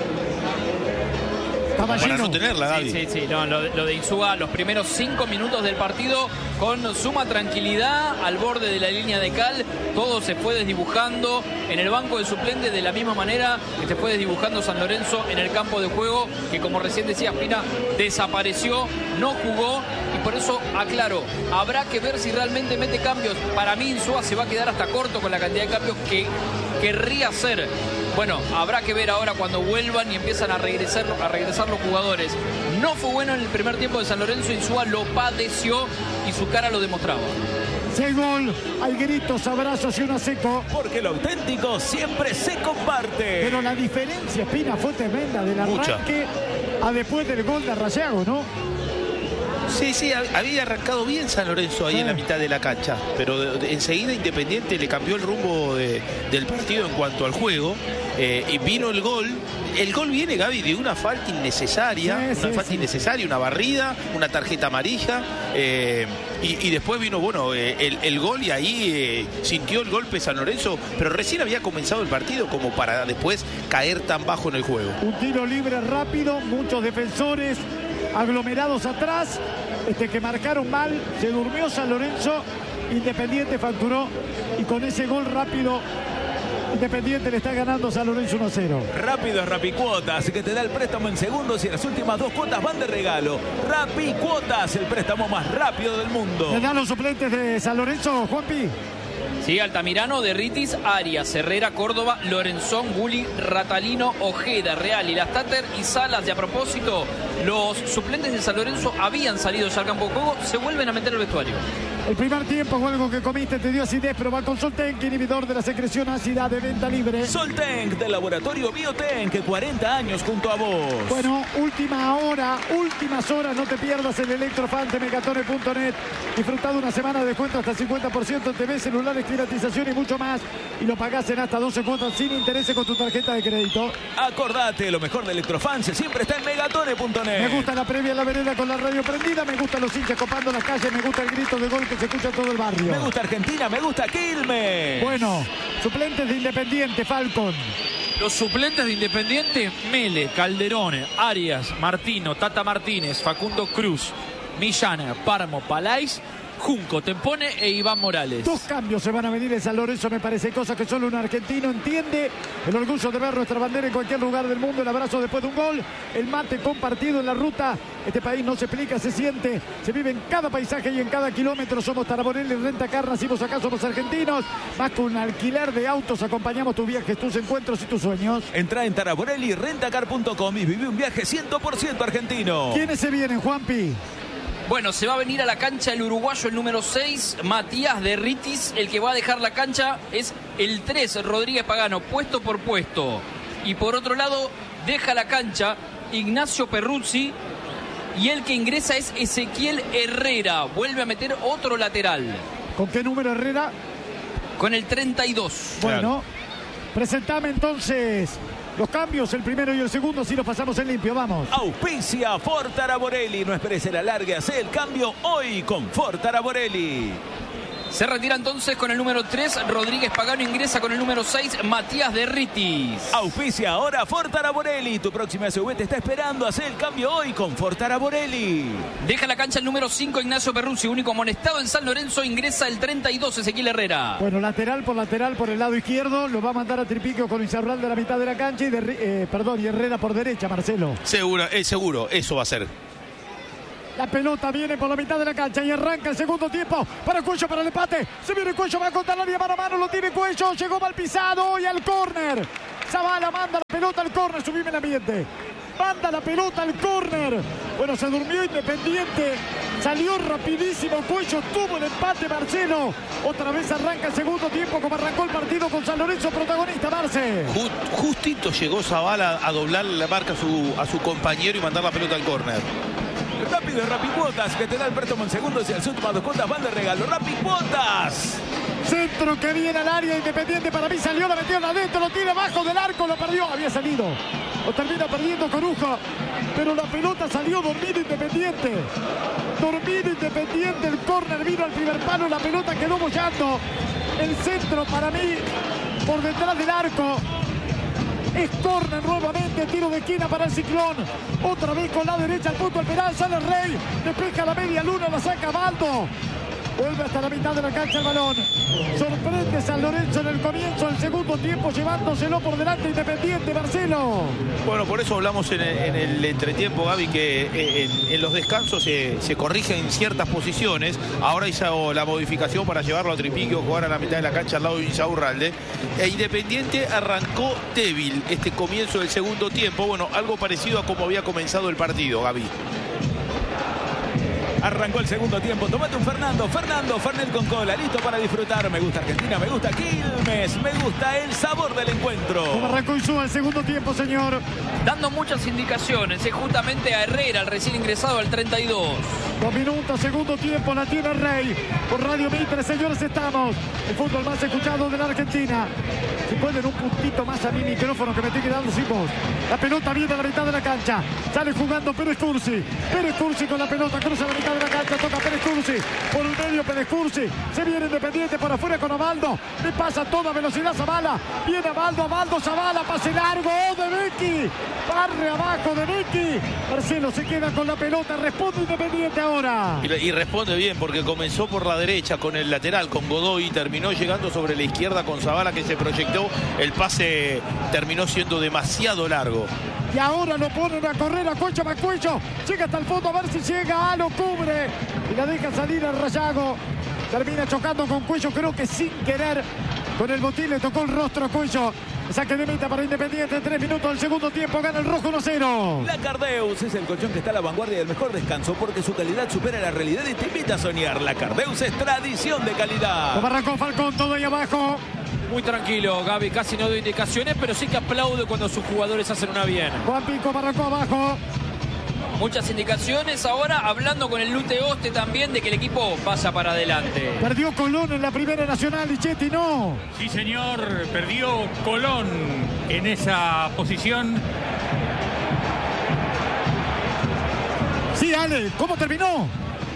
[SPEAKER 3] Para no tenerla, Gaby.
[SPEAKER 6] Sí, sí, sí. No, lo, lo de Insúa, los primeros cinco minutos del partido con suma tranquilidad al borde de la línea de cal. Todo se fue desdibujando en el banco de suplentes de la misma manera que se fue desdibujando San Lorenzo en el campo de juego, que como recién decía Pina, desapareció, no jugó. Y por eso, aclaro, habrá que ver si realmente mete cambios. Para mí Insúa se va a quedar hasta corto con la cantidad de cambios que querría hacer. Bueno, habrá que ver ahora cuando vuelvan y empiezan a regresar, a regresar los jugadores. No fue bueno en el primer tiempo de San Lorenzo. Insúa lo padeció y su cara lo demostraba.
[SPEAKER 1] Seis gol, hay gritos, abrazos y una seco.
[SPEAKER 2] Porque lo auténtico siempre se comparte.
[SPEAKER 1] Pero la diferencia, Espina, fue tremenda del arranque Mucha. a después del gol de Arrayago, ¿no?
[SPEAKER 3] Sí, sí, había arrancado bien San Lorenzo ahí sí. en la mitad de la cancha, pero de, de, enseguida Independiente le cambió el rumbo de, del partido en cuanto al juego, eh, y vino el gol. El gol viene, Gaby, de una falta innecesaria, sí, una sí, falta sí. innecesaria, una barrida, una tarjeta amarilla, eh, y, y después vino, bueno, eh, el, el gol y ahí eh, sintió el golpe San Lorenzo, pero recién había comenzado el partido como para después caer tan bajo en el juego.
[SPEAKER 1] Un tiro libre rápido, muchos defensores aglomerados atrás, este, que marcaron mal, se durmió San Lorenzo, Independiente facturó y con ese gol rápido Independiente le está ganando a San Lorenzo uno a cero.
[SPEAKER 2] Rápido es Rapicuotas, que te da el préstamo en segundos y las últimas dos cuotas van de regalo. Rapicuotas, el préstamo más rápido del mundo.
[SPEAKER 1] ¿Le dan los suplentes de San Lorenzo, Juanpi?
[SPEAKER 6] Sí, Altamirano, Derritis, Arias, Herrera, Córdoba, Lorenzón, Gulli, Ratalino, Ojeda, Real y Lastater y Salas. Y a propósito, los suplentes de San Lorenzo habían salido ya al campo de juego, se vuelven a meter al vestuario.
[SPEAKER 1] El primer tiempo o algo que comiste te dio acidez, pero va con Soltenk, inhibidor de la secreción ácida, de venta libre.
[SPEAKER 2] Soltenk, del laboratorio Biotenk, cuarenta años junto a vos.
[SPEAKER 1] Bueno, última hora, últimas horas, no te pierdas el Electrofan de Megatone punto net. Disfrutad una semana de descuento hasta cincuenta por ciento en T V, celulares, climatización y mucho más. Y lo pagás en hasta doce cuotas sin intereses con tu tarjeta de crédito.
[SPEAKER 2] Acordate, lo mejor de Electrofans siempre está en Megatone punto net.
[SPEAKER 1] Me gusta la previa en la vereda con la radio prendida, me gustan los hinchas copando las calles, me gusta el grito de gol que se escucha en todo el barrio.
[SPEAKER 2] Me gusta Argentina, me gusta Quilmes.
[SPEAKER 1] Bueno, suplentes de Independiente, Falcon.
[SPEAKER 4] Los suplentes de Independiente: Mele, Calderón, Arias, Martino, Tata Martínez, Facundo Cruz, Millana, Parmo, Palais, Junco, Tempone e Iván Morales.
[SPEAKER 1] Dos cambios se van a venir en San Lorenzo, me parece, cosa que solo un argentino entiende. El orgullo de ver nuestra bandera en cualquier lugar del mundo, el abrazo después de un gol, el mate compartido en la ruta. Este país no se explica, se siente, se vive en cada paisaje y en cada kilómetro. Somos Taraborelli Renta Car, nacimos acá, somos argentinos. Más que un alquiler de autos, acompañamos tus viajes, tus encuentros y tus sueños.
[SPEAKER 2] Entrá en taraborelli rentacar punto com y viví un viaje cien por ciento argentino.
[SPEAKER 1] ¿Quiénes se vienen, Juanpi?
[SPEAKER 6] Bueno, se va a venir a la cancha el uruguayo, el número seis, Matías Derritis. El que va a dejar la cancha es el tres, Rodríguez Pagano, puesto por puesto. Y por otro lado, deja la cancha Ignacio Perruzzi. Y el que ingresa es Ezequiel Herrera. Vuelve a meter otro lateral.
[SPEAKER 1] ¿Con qué número Herrera?
[SPEAKER 6] Con el treinta y dos.
[SPEAKER 1] Bueno, claro. Presentame entonces los cambios, el primero y el segundo, así los pasamos en limpio, vamos.
[SPEAKER 2] Auspicia Ford Taraborelli. No esperes el alargue, hace el cambio hoy con Ford Taraborelli.
[SPEAKER 6] Se retira entonces con el número tres, Rodríguez Pagano, ingresa con el número seis, Matías Derritis.
[SPEAKER 2] Auspicia ahora Fortara Borelli. Tu próxima S U V te está esperando. Haz el cambio hoy con Fortara Borelli.
[SPEAKER 6] Deja la cancha el número cinco, Ignacio Perruzzi, único amonestado en San Lorenzo. Ingresa el treinta y dos, Ezequiel Herrera.
[SPEAKER 1] Bueno, lateral por lateral por el lado izquierdo. Lo va a mandar a Tripiquio con Izarral de la mitad de la cancha y, de, eh, perdón, y Herrera por derecha, Marcelo.
[SPEAKER 3] Seguro, es seguro, eso va a ser.
[SPEAKER 1] La pelota viene por la mitad de la cancha y arranca el segundo tiempo para Cuello, para el empate. Se viene Cuello, va a contar la línea mano a mano, lo tiene Cuello, llegó mal pisado y al córner. Zavala manda la pelota al córner, subime el ambiente. Manda la pelota al córner. Bueno, se durmió Independiente. Salió rapidísimo Cuello, tuvo el empate Marcelo. Otra vez arranca el segundo tiempo como arrancó el partido con San Lorenzo, protagonista, Marce.
[SPEAKER 3] Just, justito llegó Zavala a doblar la marca a su, a su compañero y mandar la pelota al córner.
[SPEAKER 2] Rápido y Rapicuotas, que te da el préstamo en segundos y al último dos cuotas van de regalo. Rapicuotas.
[SPEAKER 1] Centro que viene al área, Independiente para mí salió, la metió adentro, lo tira abajo del arco, lo perdió, había salido. Lo termina perdiendo Coruja, pero la pelota salió dormido Independiente. Dormido Independiente, el córner vino al primer palo, la pelota quedó bollando. El centro para mí, por detrás del arco. Es córner nuevamente, tiro de esquina para el Ciclón. Otra vez con la derecha al punto al penal, sale el Rey. Despeja la media luna, la saca Baldo. Vuelve hasta la mitad de la cancha el balón. Sorprende San Lorenzo en el comienzo del segundo tiempo, llevándoselo por delante Independiente, Marcelo.
[SPEAKER 3] Bueno, por eso hablamos en el, en el entretiempo, Gaby, que en, en los descansos se, se corrigen ciertas posiciones. Ahora hizo la modificación para llevarlo a Tripiquio, jugar a la mitad de la cancha al lado de Insaurralde. E Independiente arrancó débil este comienzo del segundo tiempo. Bueno, algo parecido a como había comenzado el partido, Gaby.
[SPEAKER 2] Arrancó el segundo tiempo. Tomate un Fernando. Fernando, Fernet con cola. Listo para disfrutar. Me gusta Argentina, me gusta Quilmes. Me gusta el sabor del encuentro.
[SPEAKER 1] Como arrancó Insúa el segundo tiempo, señor.
[SPEAKER 6] Dando muchas indicaciones. Es justamente a Herrera, el recién ingresado al treinta y dos.
[SPEAKER 1] Dos minutos, segundo tiempo. La tiene Rey. Por Radio Mitre, señores, estamos. El fútbol más escuchado de la Argentina. Si pueden un puntito más a mi micrófono que me estoy quedando sin voz. La pelota viene a la mitad de la cancha. Sale jugando Pérez Cursi. Pérez Cursi con la pelota. Cruza la mitad de la cancha. Toca Pérez Cursi. Por el medio Pérez Cursi. Se viene Independiente por afuera con Abaldo. Le pasa a toda velocidad Zavala. Viene Abaldo. Abaldo Zavala. Pase largo de Becky. Barre abajo de Becky. Marcelo se queda con la pelota. Responde Independiente ahora.
[SPEAKER 3] Y, y responde bien porque comenzó por la derecha con el lateral, con Godoy. Y terminó llegando sobre la izquierda con Zavala, que se proyectó. El pase terminó siendo demasiado largo.
[SPEAKER 1] Y ahora lo ponen a correr a Cuello, más Cuello. Llega hasta el fondo a ver si llega. Ah, lo cubre. Y la deja salir al Rayago. Termina chocando con Cuello, creo que sin querer. Con el botín le tocó el rostro a Cuello. Saque de meta para Independiente. Tres minutos del segundo tiempo. Gana el rojo uno cero.
[SPEAKER 2] La Cardeus es el colchón que está a la vanguardia del mejor descanso porque su calidad supera la realidad y te invita a soñar. La Cardeus es tradición de calidad.
[SPEAKER 1] Como arrancó Falcón, todo ahí abajo.
[SPEAKER 4] Muy tranquilo, Gaby, casi no dio indicaciones, pero sí que aplaude cuando sus jugadores hacen una bien.
[SPEAKER 1] Juan Pico arrancó abajo.
[SPEAKER 6] Muchas indicaciones ahora, hablando con el Lute Oste también de que el equipo pasa para adelante.
[SPEAKER 1] Perdió Colón en la Primera Nacional, Lichetti, no.
[SPEAKER 20] Sí, señor, perdió Colón en esa posición.
[SPEAKER 1] Sí, Ale, ¿cómo terminó?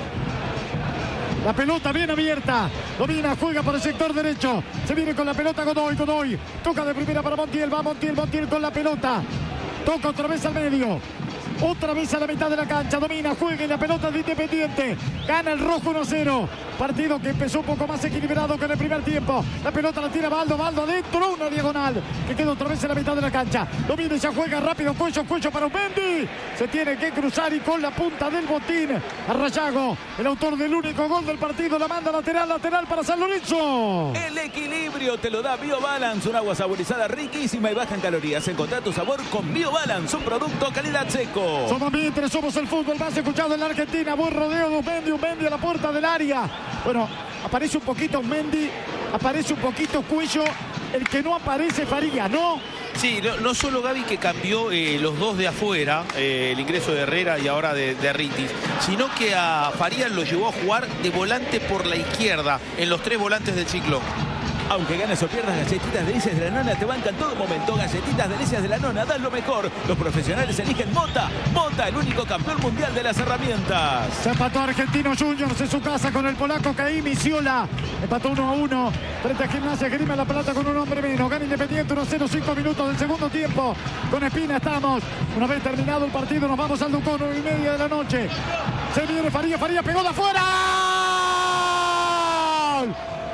[SPEAKER 1] La pelota bien abierta. Domina, juega por el sector derecho. Se viene con la pelota Godoy, Godoy. Toca de primera para Montiel. Va Montiel, Montiel con la pelota. Toca otra vez al medio. Otra vez a la mitad de la cancha. Domina, juega en la pelota de Independiente. Gana el rojo uno cero. Partido que empezó un poco más equilibrado que en el primer tiempo. La pelota la tira Baldo, Baldo adentro. Una diagonal que queda otra vez en la mitad de la cancha. Domina y ya juega rápido. Cuello, Cuello para Umendi. Se tiene que cruzar y con la punta del botín. A Rayago, el autor del único gol del partido. La manda lateral, lateral para San Lorenzo.
[SPEAKER 2] El equilibrio te lo da BioBalance. Un agua saborizada riquísima y baja en calorías. Encontrá tu sabor con BioBalance. Un producto calidad seco.
[SPEAKER 1] Somos Mitre, somos el fútbol más escuchado en la Argentina. Buen rodeo de Umendi, Umendi a la puerta del área. Bueno, aparece un poquito Umendi, aparece un poquito Cuello. El que no aparece Faría, ¿no?
[SPEAKER 3] Sí, no, no solo Gaby que cambió eh, los dos de afuera, eh, el ingreso de Herrera y ahora de, de Ritis, sino que a Farías lo llevó a jugar de volante por la izquierda, en los tres volantes del Ciclón.
[SPEAKER 2] Aunque ganes o pierdas, Galletitas Delicias de la Nona te bancan todo momento. Galletitas Delicias de la Nona dan lo mejor. Los profesionales eligen Mota. Mota, el único campeón mundial de las herramientas.
[SPEAKER 1] Se empató Argentino Juniors en su casa con el polaco Caí Misiola. Empató uno a uno frente a Gimnasia Grima La Plata con un hombre menos. Gana Independiente uno a cero, cinco minutos del segundo tiempo. Con Espina estamos. Una vez terminado el partido nos vamos al Ducón, nueve y media de la noche. Se viene Farías, Farías pegó de afuera. ¡Gol!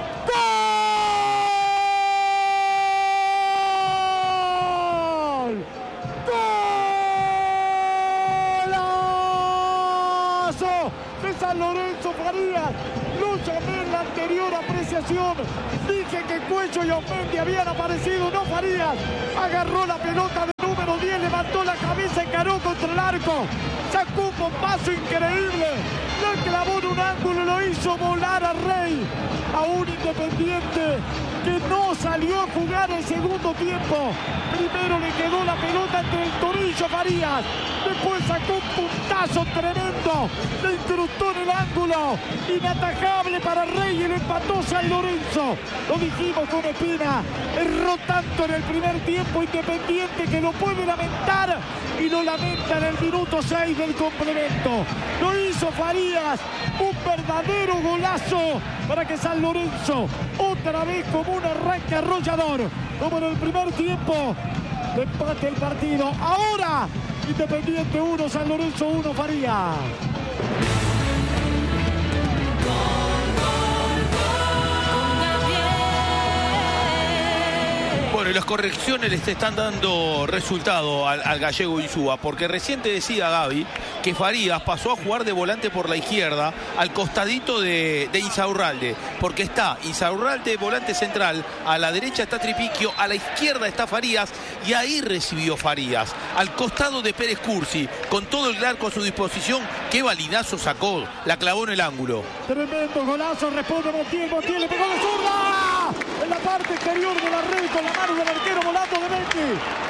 [SPEAKER 1] De San Lorenzo Farías. Lo llamé en la anterior apreciación. Dije que Cuello y Osmendi habían aparecido, no Farías. Agarró la pelota de número diez, levantó la cabeza, encaró contra el arco. Sacó un bombazo increíble. Lo clavó en un ángulo y lo hizo volar a Rey. A un Independiente que no salió a jugar el segundo tiempo. Primero le quedó la pelota entre el tobillo a Farías. Después sacó un puntazo tremendo. Le incrustó en el ángulo. Inatajable para Rey y le empató San Lorenzo. Lo dijimos con Espina. Erró tanto en el primer tiempo Independiente que lo puede lamentar. Y lo lamenta en el minuto seis del complemento. Lo hizo Farías. Un verdadero golazo para que San Lorenzo otra vez como un arranque arrollador. Como en el primer tiempo. Empate el partido. Ahora Independiente uno, San Lorenzo uno, Farías.
[SPEAKER 3] Bueno, y las correcciones les están dando resultado al, al gallego Insúa, porque recién te decía Gaby que Farías pasó a jugar de volante por la izquierda al costadito de, de Insaurralde, porque está Insaurralde volante central, a la derecha está Tripiquio, a la izquierda está Farías, y ahí recibió Farías, al costado de Pérez Cursi, con todo el arco a su disposición. Qué balinazo sacó, la clavó en el ángulo.
[SPEAKER 1] Tremendo golazo, responde Montiel, Montiel le pegó de zurda en la parte exterior de la red con la mano del arquero volando de Becchi.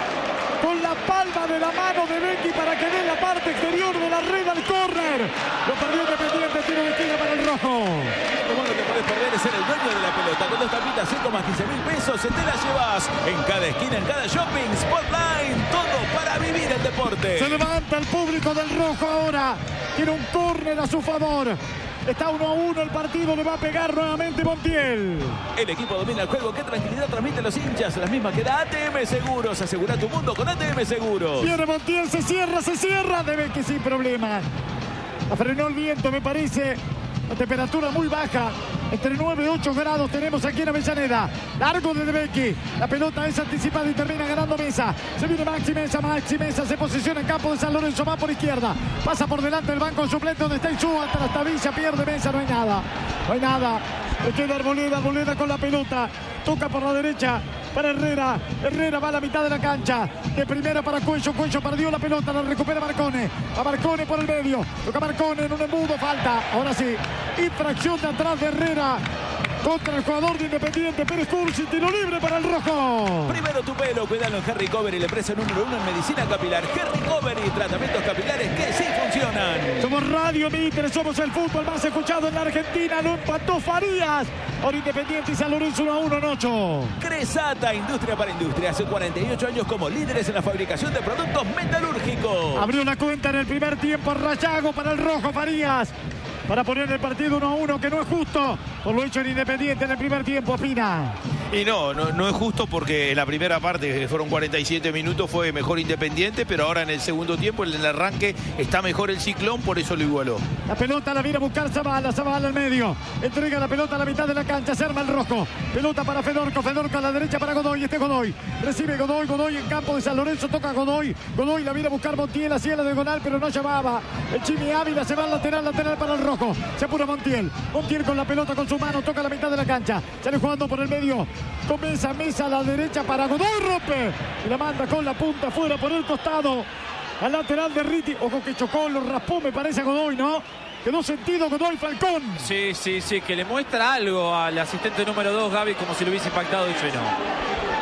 [SPEAKER 1] Con la palma de la mano de Becchi para que dé la parte exterior de la red al córner. Lo perdió Independiente, tiro de esquina para el rojo.
[SPEAKER 2] Lo bueno que puedes perder es ser el dueño de la pelota. Con dos tapitas, cinco más quince mil pesos, se te la llevas. En cada esquina, en cada shopping, Sportline, todo para vivir el deporte.
[SPEAKER 1] Se levanta el público del rojo ahora. Tiene un córner a su favor. Está uno a uno el partido, le va a pegar nuevamente Montiel.
[SPEAKER 2] El equipo domina el juego. Qué tranquilidad transmiten los hinchas. Las mismas que da A T M Seguros. Asegura tu mundo con A T M Seguros.
[SPEAKER 1] Viene Montiel, se cierra, se cierra. Debe que sin problema. Frenó el viento, me parece. La temperatura muy baja. Entre nueve y ocho grados tenemos aquí en Avellaneda. Largo de Becchi. La pelota es anticipada y termina ganando Mesa. Se viene Maxi Mesa. Maxi Mesa se posiciona en campo de San Lorenzo. Va por izquierda. Pasa por delante el banco suplente donde está Insúa. Hasta la tabilla pierde Mesa. No hay nada. No hay nada. Le queda Arboleda. Arboleda con la pelota. Toca por la derecha para Herrera. Herrera va a la mitad de la cancha. De primera para Cuello. Cuello perdió la pelota. La recupera Marcone. A Marcone por el medio. Toca Marcone en un embudo. Falta. Ahora sí. Infracción de atrás de Herrera contra el jugador de Independiente, Pérez Cursi. Tiro libre para el rojo.
[SPEAKER 2] Primero tu pelo, cuidalo en Harry Cover y la empresa número uno en medicina capilar. Harry Cover y tratamientos capilares que sí funcionan.
[SPEAKER 1] Somos Radio Mitre, somos el fútbol más escuchado en la Argentina. Lo empató Farías. Ahora Independiente y San Lorenzo uno a uno en ocho.
[SPEAKER 2] Cresata, industria para industria. Hace cuarenta y ocho años como líderes en la fabricación de productos metalúrgicos.
[SPEAKER 1] Abrió la cuenta en el primer tiempo. Rayago para el rojo Farías. Para poner el partido uno a uno, que no es justo por lo hecho en Independiente en el primer tiempo, Pina.
[SPEAKER 3] Y no, no, no es justo porque en la primera parte, que fueron cuarenta y siete minutos, fue mejor Independiente, pero ahora en el segundo tiempo, en el arranque, está mejor el Ciclón, por eso lo igualó.
[SPEAKER 1] La pelota la viene a buscar Zavala, Zavala al medio. Entrega la pelota a la mitad de la cancha, se arma el rojo. Pelota para Fedorco, Fedorco a la derecha para Godoy, este Godoy. Recibe Godoy, Godoy en campo de San Lorenzo, toca Godoy. Godoy la viene a buscar Montiel, hacía la diagonal, pero no llamaba. El Chimi Ávila se va al lateral, lateral para el rojo. Se apura Montiel. Montiel con la pelota con su mano. Toca la mitad de la cancha. Sale jugando por el medio. Comienza Mesa a la derecha para Godoy. Rompe. Y la manda con la punta afuera por el costado. Al lateral de Riti. Ojo que chocó, lo raspó, me parece a Godoy, ¿no? Quedó sentido Godoy Falcón.
[SPEAKER 4] Sí, sí, sí. Que le muestra algo al asistente número dos, Gaby, como si lo hubiese impactado y yo no.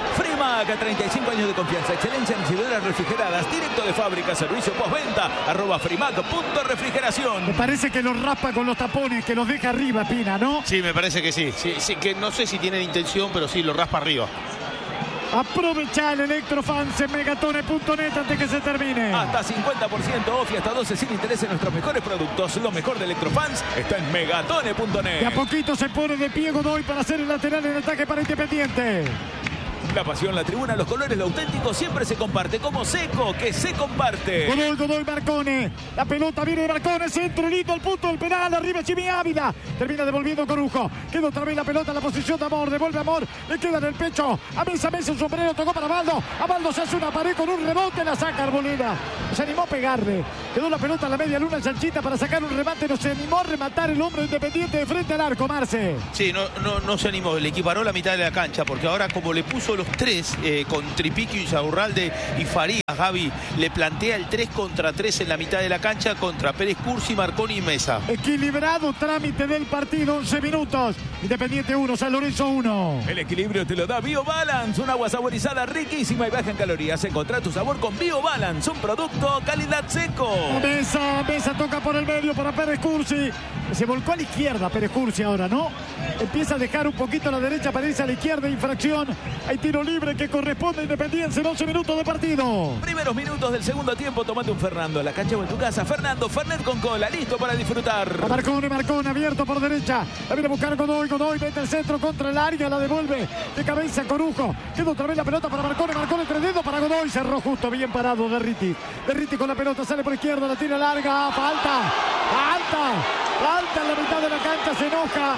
[SPEAKER 2] Frimac, treinta y cinco años de confianza, excelencia en recibidoras refrigeradas, directo de fábrica, servicio postventa, arroba frimac punto refrigeración.
[SPEAKER 1] Me parece que los raspa con los tapones, que los deja arriba, Pina, ¿no?
[SPEAKER 3] Sí, me parece que sí. sí, sí que no sé si tienen intención, pero sí, lo raspa arriba.
[SPEAKER 1] Aprovecha el Electrofans en megatone punto net antes que se termine.
[SPEAKER 2] Hasta cincuenta por ciento off y hasta doce sin interés en nuestros mejores productos. Lo mejor de Electrofans está en megatone punto net.
[SPEAKER 1] De a poquito se pone de pie Godoy para hacer el lateral en ataque para Independiente.
[SPEAKER 2] La pasión, la tribuna, los colores, lo auténtico siempre se comparte. Como Seco, que se comparte.
[SPEAKER 1] Godoy, Godoy, Marcone. La pelota viene de Marcone, centro, lindo, al punto del penal. Arriba Jimmy Ávila. Termina devolviendo Corujo. Queda otra vez la pelota en la posición de Amor. Devuelve Amor. Le queda en el pecho. A Mesa, Mesa, un sombrero. Tocó para Baldo. A Baldo se hace una pared con un rebote. La saca Arboleda. Se animó a pegarle. Quedó la pelota a la media luna Chanchita para sacar un remate. No se animó a rematar el hombro Independiente de frente al arco, Marce.
[SPEAKER 3] Sí, no, no, no se animó. Le equiparó la mitad de la cancha. Porque ahora, como le puso los tres eh, con Tripiquio, Insaurralde y Farías, Gaby le plantea el tres contra tres en la mitad de la cancha contra Pérez Cursi, Marconi y Mesa.
[SPEAKER 1] Equilibrado trámite del partido, once minutos. Independiente uno, San Lorenzo uno.
[SPEAKER 2] El equilibrio te lo da BioBalance, un agua saborizada riquísima y baja en calorías. Encontrá tu sabor con BioBalance, un producto calidad Seco.
[SPEAKER 1] Mesa, Mesa toca por el medio para Pérez Cursi. Se volcó a la izquierda Pérez Cursi ahora, ¿no? Empieza a dejar un poquito a la derecha para irse a la izquierda, infracción. Hay tiro libre que corresponde a Independiente en once minutos de partido.
[SPEAKER 2] Primeros minutos del segundo tiempo, tomate un Fernando en la cancha o en tu casa. Fernando, Fernet con cola, listo para disfrutar.
[SPEAKER 1] A Marcone, Marcone, abierto por derecha. La viene a buscar Godoy, Godoy, mete el centro contra el área, la devuelve de cabeza Corujo. Queda otra vez la pelota para Marcone, Marcone, tres dedos para Godoy. Cerró justo, bien parado Derriti. Derriti con la pelota, sale por izquierda, la tira larga, falta, falta, falta en la mitad de la cancha, se enoja.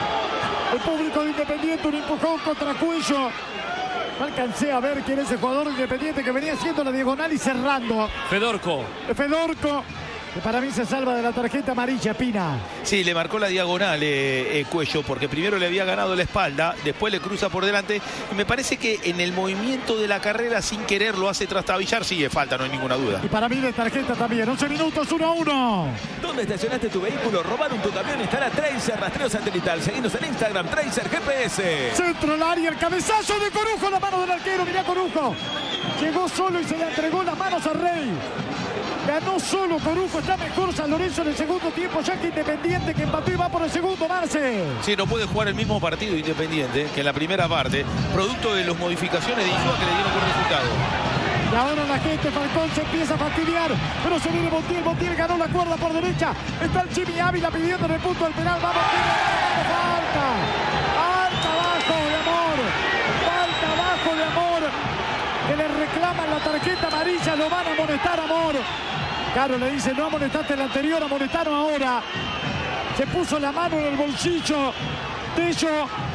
[SPEAKER 1] El público de Independiente, un empujón contra Cuello. No alcancé a ver quién es el jugador Independiente que venía haciendo la diagonal y cerrando.
[SPEAKER 4] Fedorco.
[SPEAKER 1] Fedorco, que para mí se salva de la tarjeta amarilla, Pina.
[SPEAKER 3] Sí, le marcó la diagonal eh, eh, Cuello, porque primero le había ganado la espalda, después le cruza por delante. Y me parece que en el movimiento de la carrera, sin querer, lo hace trastabillar. Sigue falta, no hay ninguna duda.
[SPEAKER 1] Y para mí de tarjeta también. once minutos, uno a uno.
[SPEAKER 2] ¿Dónde estacionaste tu vehículo? ¿Robaron tu camión? Instala Tracer, rastreo satelital. Seguinos en Instagram, Tracer G P S.
[SPEAKER 1] Centro al área, el cabezazo de Corujo, la mano del arquero. Mirá Corujo. Llegó solo y se le entregó las manos a Rey. Ganó solo Corujo, está mejor San Lorenzo en el segundo tiempo, ya que Independiente que empató y va por el segundo, Marce.
[SPEAKER 3] Sí, no puede jugar el mismo partido Independiente que en la primera parte, producto de las modificaciones de Insúa que le dieron buen resultado.
[SPEAKER 1] Y ahora la gente, Falcón se empieza a fastidiar, pero se viene Montiel, Montiel ganó la cuerda por derecha, está el Jimmy Ávila pidiendo en el punto del penal, vamos, falta, falta abajo de Amor, falta abajo de Amor, que le reclaman la tarjeta amarilla, lo van a amonestar Amor. Caro le dice, no amonestaste el anterior, amonestaron ahora. Se puso la mano en el bolsillo. Tello.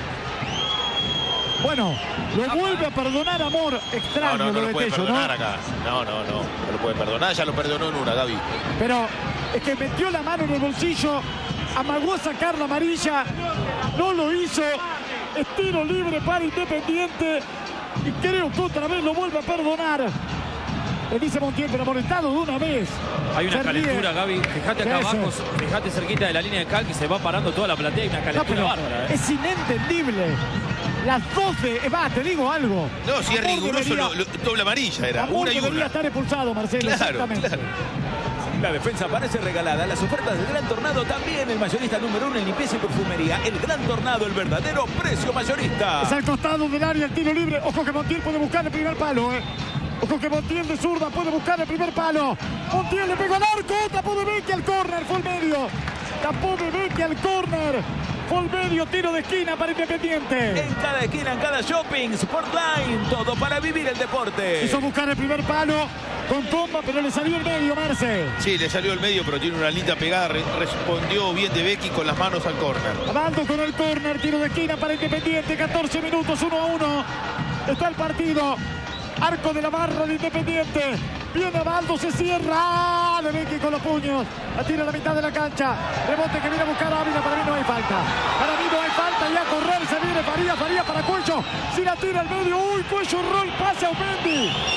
[SPEAKER 1] Bueno, lo vuelve a perdonar Amor. Extraño
[SPEAKER 3] no, no, no
[SPEAKER 1] lo
[SPEAKER 3] lo
[SPEAKER 1] de
[SPEAKER 3] puede
[SPEAKER 1] Tello,
[SPEAKER 3] perdonar
[SPEAKER 1] ¿no?
[SPEAKER 3] acá. No, no, no. No lo puede perdonar, ya lo perdonó en una, Gaby.
[SPEAKER 1] Pero es que metió la mano en el bolsillo, amagó a sacar la amarilla, no lo hizo. Es tiro libre para Independiente. Y creo que otra vez lo vuelve a perdonar. Le dice Montiel, pero amonestado de una vez.
[SPEAKER 4] Hay una
[SPEAKER 1] Se
[SPEAKER 4] calentura,
[SPEAKER 1] ríe.
[SPEAKER 4] Gaby. Fíjate acá
[SPEAKER 1] Sí, sí.
[SPEAKER 4] abajo, fíjate cerquita de la línea de cal que se va parando toda la platea y una
[SPEAKER 1] No,
[SPEAKER 4] calentura
[SPEAKER 1] pero
[SPEAKER 4] bárbara. ¿eh?
[SPEAKER 1] es inentendible. Las doce, eh, va, te digo algo.
[SPEAKER 3] No, si es
[SPEAKER 1] Amor
[SPEAKER 3] riguroso,
[SPEAKER 1] debería-
[SPEAKER 3] lo- lo- doble amarilla era.
[SPEAKER 1] Amor
[SPEAKER 3] Una y
[SPEAKER 1] debería
[SPEAKER 3] una.
[SPEAKER 1] estar expulsado, Marcelo.
[SPEAKER 3] Claro,
[SPEAKER 1] exactamente.
[SPEAKER 3] claro.
[SPEAKER 2] La defensa parece regalada. Las ofertas del Gran Tornado también. El mayorista número uno en limpieza y perfumería. El Gran Tornado, el verdadero precio mayorista.
[SPEAKER 1] Es al costado del área el tiro libre. Ojo que Montiel puede buscar el primer palo, eh. Ojo que Montiel de zurda puede buscar el primer palo. Montiel le pegó al arco. Tapó de Becchi al córner. Fue el medio. Tapó de Becchi al córner. Fue el medio, tiro de esquina para Independiente.
[SPEAKER 2] En cada esquina, en cada shopping, Sportline. Todo para vivir el deporte.
[SPEAKER 1] Quiso buscar el primer palo con comba, pero le salió el medio, Marce.
[SPEAKER 3] Sí, le salió el medio, pero tiene una linda pegada. Re- respondió bien de Becchi con las manos al córner.
[SPEAKER 1] Avanzo con el córner, tiro de esquina para Independiente. catorce minutos, uno a uno. Está el partido. Arco de la barra de Independiente. Viene Abaldo, se cierra. ¡Ah! De Becchi con los puños. La tira a la mitad de la cancha. Rebote que viene a buscar a Ávila. Para mí no hay falta. Para mí no hay falta. Y a correr se viene Farías. Farías para Cuello. Si la tira al medio. ¡Uy! Cuello erró el pase a Mendy.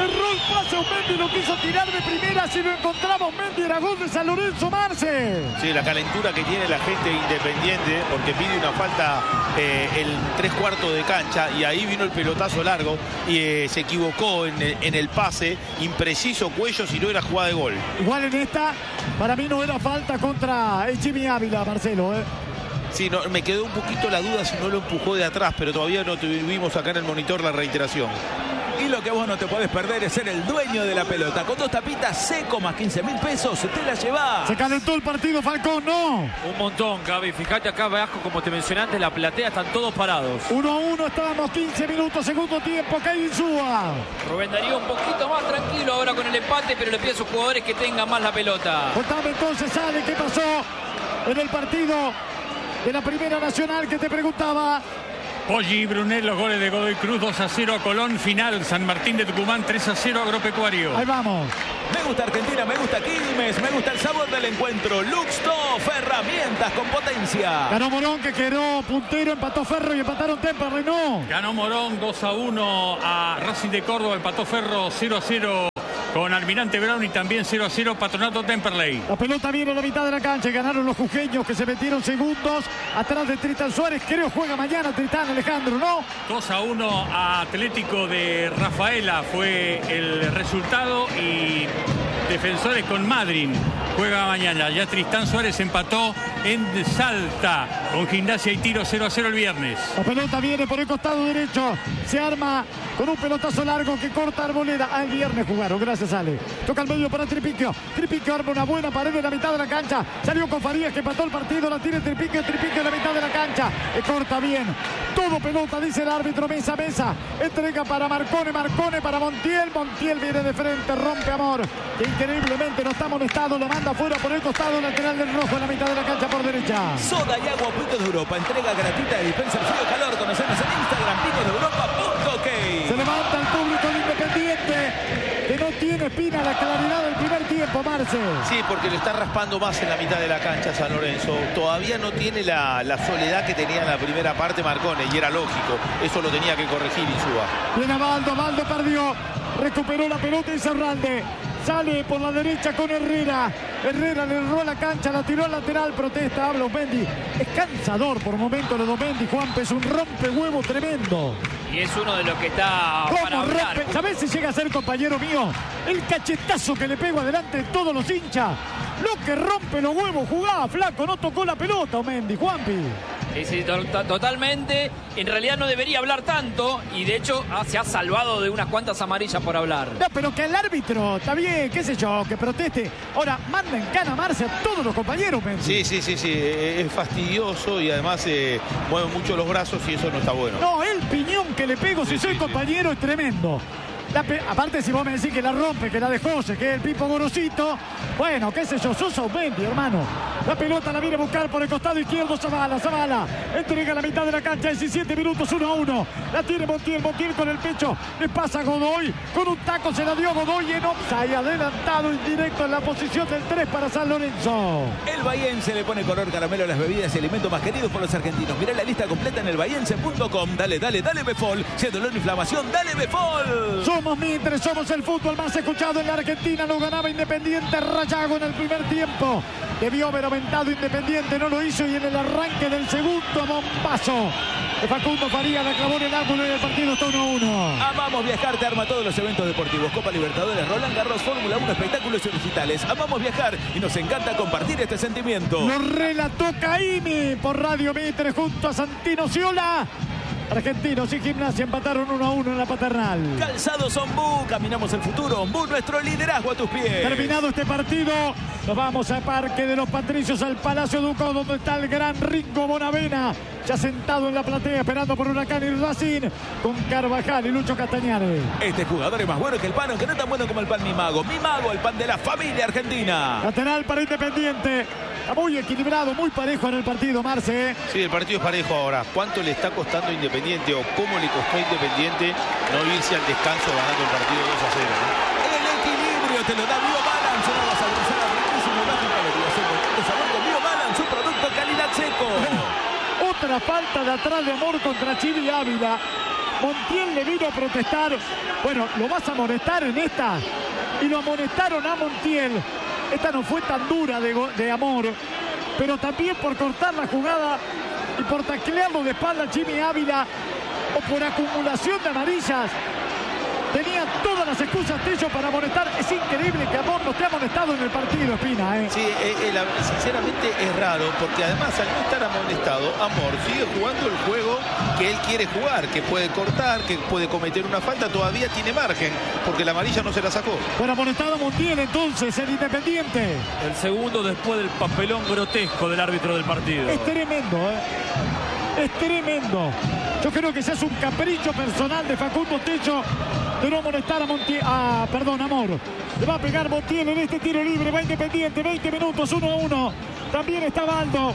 [SPEAKER 1] Erró el pase, Mendy lo quiso tirar de primera. Si lo encontramos, Mendy era gol de San Lorenzo, Marce.
[SPEAKER 3] Sí, la calentura que tiene la gente de Independiente, porque pide una falta eh, el tres cuartos de cancha y ahí vino el pelotazo largo y eh, se equivocó en el, en el pase, impreciso Cuello, si no era jugada de gol.
[SPEAKER 1] Igual en esta, para mí no era falta contra el Jimmy Ávila, Marcelo, ¿eh?
[SPEAKER 3] Sí, no, me quedó un poquito la duda si no lo empujó de atrás, pero todavía no tuvimos acá en el monitor la reiteración.
[SPEAKER 2] Y lo que vos no te podés perder es ser el dueño de la pelota. Con dos tapitas seco más quince mil pesos, te la llevás.
[SPEAKER 1] Se calentó el partido, Falcón, ¿no?
[SPEAKER 4] Un montón, Gaby. Fíjate acá abajo, como te mencioné antes, la platea, están todos parados.
[SPEAKER 1] uno a uno, estábamos quince minutos, segundo tiempo, Kevin Insúa.
[SPEAKER 6] Rubén Darío un poquito más tranquilo ahora con el empate, pero le pide a sus jugadores que tengan más la pelota.
[SPEAKER 1] Contame entonces, Ale, ¿qué pasó en el partido de la Primera Nacional que te preguntaba?
[SPEAKER 20] Poggi y Brunel, los goles de Godoy Cruz, dos a cero a Colón. Final, San Martín de Tucumán, tres a cero Agropecuario.
[SPEAKER 1] Ahí vamos.
[SPEAKER 2] Me gusta Argentina, me gusta Quilmes, me gusta el sabor del encuentro. Luxtoff, herramientas con potencia.
[SPEAKER 1] Ganó Morón, que quedó puntero, empató Ferro y empataron Temperley, ¿no?
[SPEAKER 20] Ganó Morón dos a uno a Racing de Córdoba, empató Ferro cero a cero con Almirante Brown y también cero a cero Patronato Temperley.
[SPEAKER 1] La pelota viene a la mitad de la cancha y ganaron los jujeños, que se metieron segundos atrás de Tritán Suárez. Creo juega mañana Tritán, Alejandro, ¿no?
[SPEAKER 20] dos a uno a Atlético de Rafaela fue el resultado y Defensores con Madryn juega mañana. Ya Tristán Suárez empató en Salta con Gimnasia y Tiro cero a cero el viernes.
[SPEAKER 1] La pelota viene por el costado derecho. Se arma con un pelotazo largo que corta Arboleda. Ah, el viernes jugaron, gracias Ale. Toca al medio para Tripiquio. Tripiquio arma una buena pared en la mitad de la cancha. Salió con Farías que empató el partido. La tiene Tripiquio. Tripiquio en la mitad de la cancha. Le corta bien. Todo pelota, dice el árbitro. Mesa, mesa. Entrega para Marcone. Marcone para Montiel. Montiel viene de frente. Rompe Amor. Que increíblemente no está amonestado. Lo manda fuera por el costado lateral del rojo en la mitad de la cancha por derecha.
[SPEAKER 2] Soda y agua Picos de Europa. Entrega gratuita de dispensa el frío calor. Conocemos en Instagram picos de europa punto ok.
[SPEAKER 1] Se levanta el público de Independiente, que no tiene espina la claridad del primer tiempo, Marce.
[SPEAKER 3] Sí, porque lo está raspando más en la mitad de la cancha San Lorenzo. Todavía no tiene la, la soledad que tenía en la primera parte Marcone, y era lógico. Eso lo tenía que corregir Insúa.
[SPEAKER 1] Viene Baldo, Baldo perdió. Recuperó la pelota Insaurralde. Sale por la derecha con Herrera. Herrera le erró la cancha, la tiró al lateral, protesta, habla Mendy. Es cansador por momentos lo de Mendy, Juanpe, es un rompehuevo tremendo.
[SPEAKER 6] Y es uno de los que está para hablar.
[SPEAKER 1] Rompe? ¿Sabés si llega a ser compañero mío? El cachetazo que le pego adelante de todos los hinchas. Lo que rompe los huevos, jugaba flaco, no tocó la pelota Mendy, Juanpi.
[SPEAKER 6] Sí, sí, to totalmente. En realidad no debería hablar tanto y de hecho ah, se ha salvado de unas cuantas amarillas por hablar.
[SPEAKER 1] No, pero que el árbitro, está bien, qué sé yo, que proteste. Ahora, manda en cana a Marce a todos los compañeros, Mendy.
[SPEAKER 3] Sí, sí, sí, sí, es fastidioso y además eh, mueve mucho los brazos y eso no está bueno.
[SPEAKER 1] No, el piñón que le pego si sí, soy sí, compañero sí. Es tremendo. La aparte, si vos me decís que la rompe, que la dejó, que es el Pipo Gorosito, bueno, qué sé yo, Sosa Mendy, hermano. La pelota la viene a buscar por el costado izquierdo Zavala, Zavala entrega la mitad de la cancha, diecisiete minutos, uno a uno. La tiene Montiel, Montiel con el pecho, le pasa a Godoy, con un taco se la dio Godoy en offside, adelantado indirecto en la posición del tres para San Lorenzo.
[SPEAKER 2] El bahiense le pone color caramelo a las bebidas y alimentos más queridos por los argentinos. Mirá la lista completa en el bahiense punto com. Dale, dale, dale Befol. Si es dolor o inflamación, dale Befol.
[SPEAKER 1] Somos Mitre, somos el fútbol más escuchado en la Argentina. Lo ganaba Independiente Rayago en el primer tiempo. Debió haber aumentado Independiente, no lo hizo y en el arranque del segundo bombazo de Facundo Faría la clavó en el ángulo y el partido está uno a uno.
[SPEAKER 2] Amamos viajar, te arma todos los eventos deportivos. Copa Libertadores, Roland Garros, Fórmula uno, espectáculos y recitales. Amamos viajar y nos encanta compartir este sentimiento.
[SPEAKER 1] Lo relató Caimi por Radio Mitre junto a Santino Ciola. Argentinos y Gimnasia empataron uno a uno en la Paternal.
[SPEAKER 2] Calzados Ombú, caminamos el futuro. Ombú, nuestro liderazgo a tus pies.
[SPEAKER 1] Terminado este partido, nos vamos al Parque de los Patricios, al Palacio Ducó, donde está el gran Ringo Bonavena, ya sentado en la platea esperando por Huracán y Racing, con Carvajal y Lucho Castañares.
[SPEAKER 2] Este jugador es más bueno que el pan, aunque no tan bueno como el pan Mi Mago. Mi Mago, el pan de la familia argentina.
[SPEAKER 1] Lateral para Independiente. Está muy equilibrado, muy parejo en el partido, Marce.
[SPEAKER 3] Sí, el partido es parejo ahora. ¿Cuánto le está costando a Independiente o cómo le costó a Independiente no irse al descanso ganando el partido dos a cero? ¿no?
[SPEAKER 2] El equilibrio te lo da BioBalance, una gasolina riquísima, baja en calorías, el sabor de BioBalance, un producto calidad seco.
[SPEAKER 1] Otra falta de atrás de Amor contra Chivi Ávila. Montiel le vino a protestar. Bueno, lo vas a amonestar en esta. Y lo amonestaron a Montiel. Esta no fue tan dura de, de Amor, pero también por cortar la jugada y por taclearlo de espalda a Jimmy Ávila, o por acumulación de amarillas. Tenía todas las excusas Tello para amonestar. Es increíble que Amor no esté amonestado en el partido, Espina. ¿eh?
[SPEAKER 3] Sí, eh, eh, la, sinceramente es raro, porque además al no estar amonestado, Amor sigue jugando el juego que él quiere jugar, que puede cortar, que puede cometer una falta, todavía tiene margen, porque la amarilla no se la sacó.
[SPEAKER 1] Bueno, amonestado Montiel entonces, el Independiente.
[SPEAKER 4] El segundo después del papelón grotesco del árbitro del partido.
[SPEAKER 1] Es tremendo, ¿eh? Es tremendo. Yo creo que ese es un capricho personal de Facundo Tello de no amonestar a Montiel. Ah, perdón, Amor. Le va a pegar Montiel en este tiro libre. Va Independiente, veinte minutos, uno a uno. También está Baldo.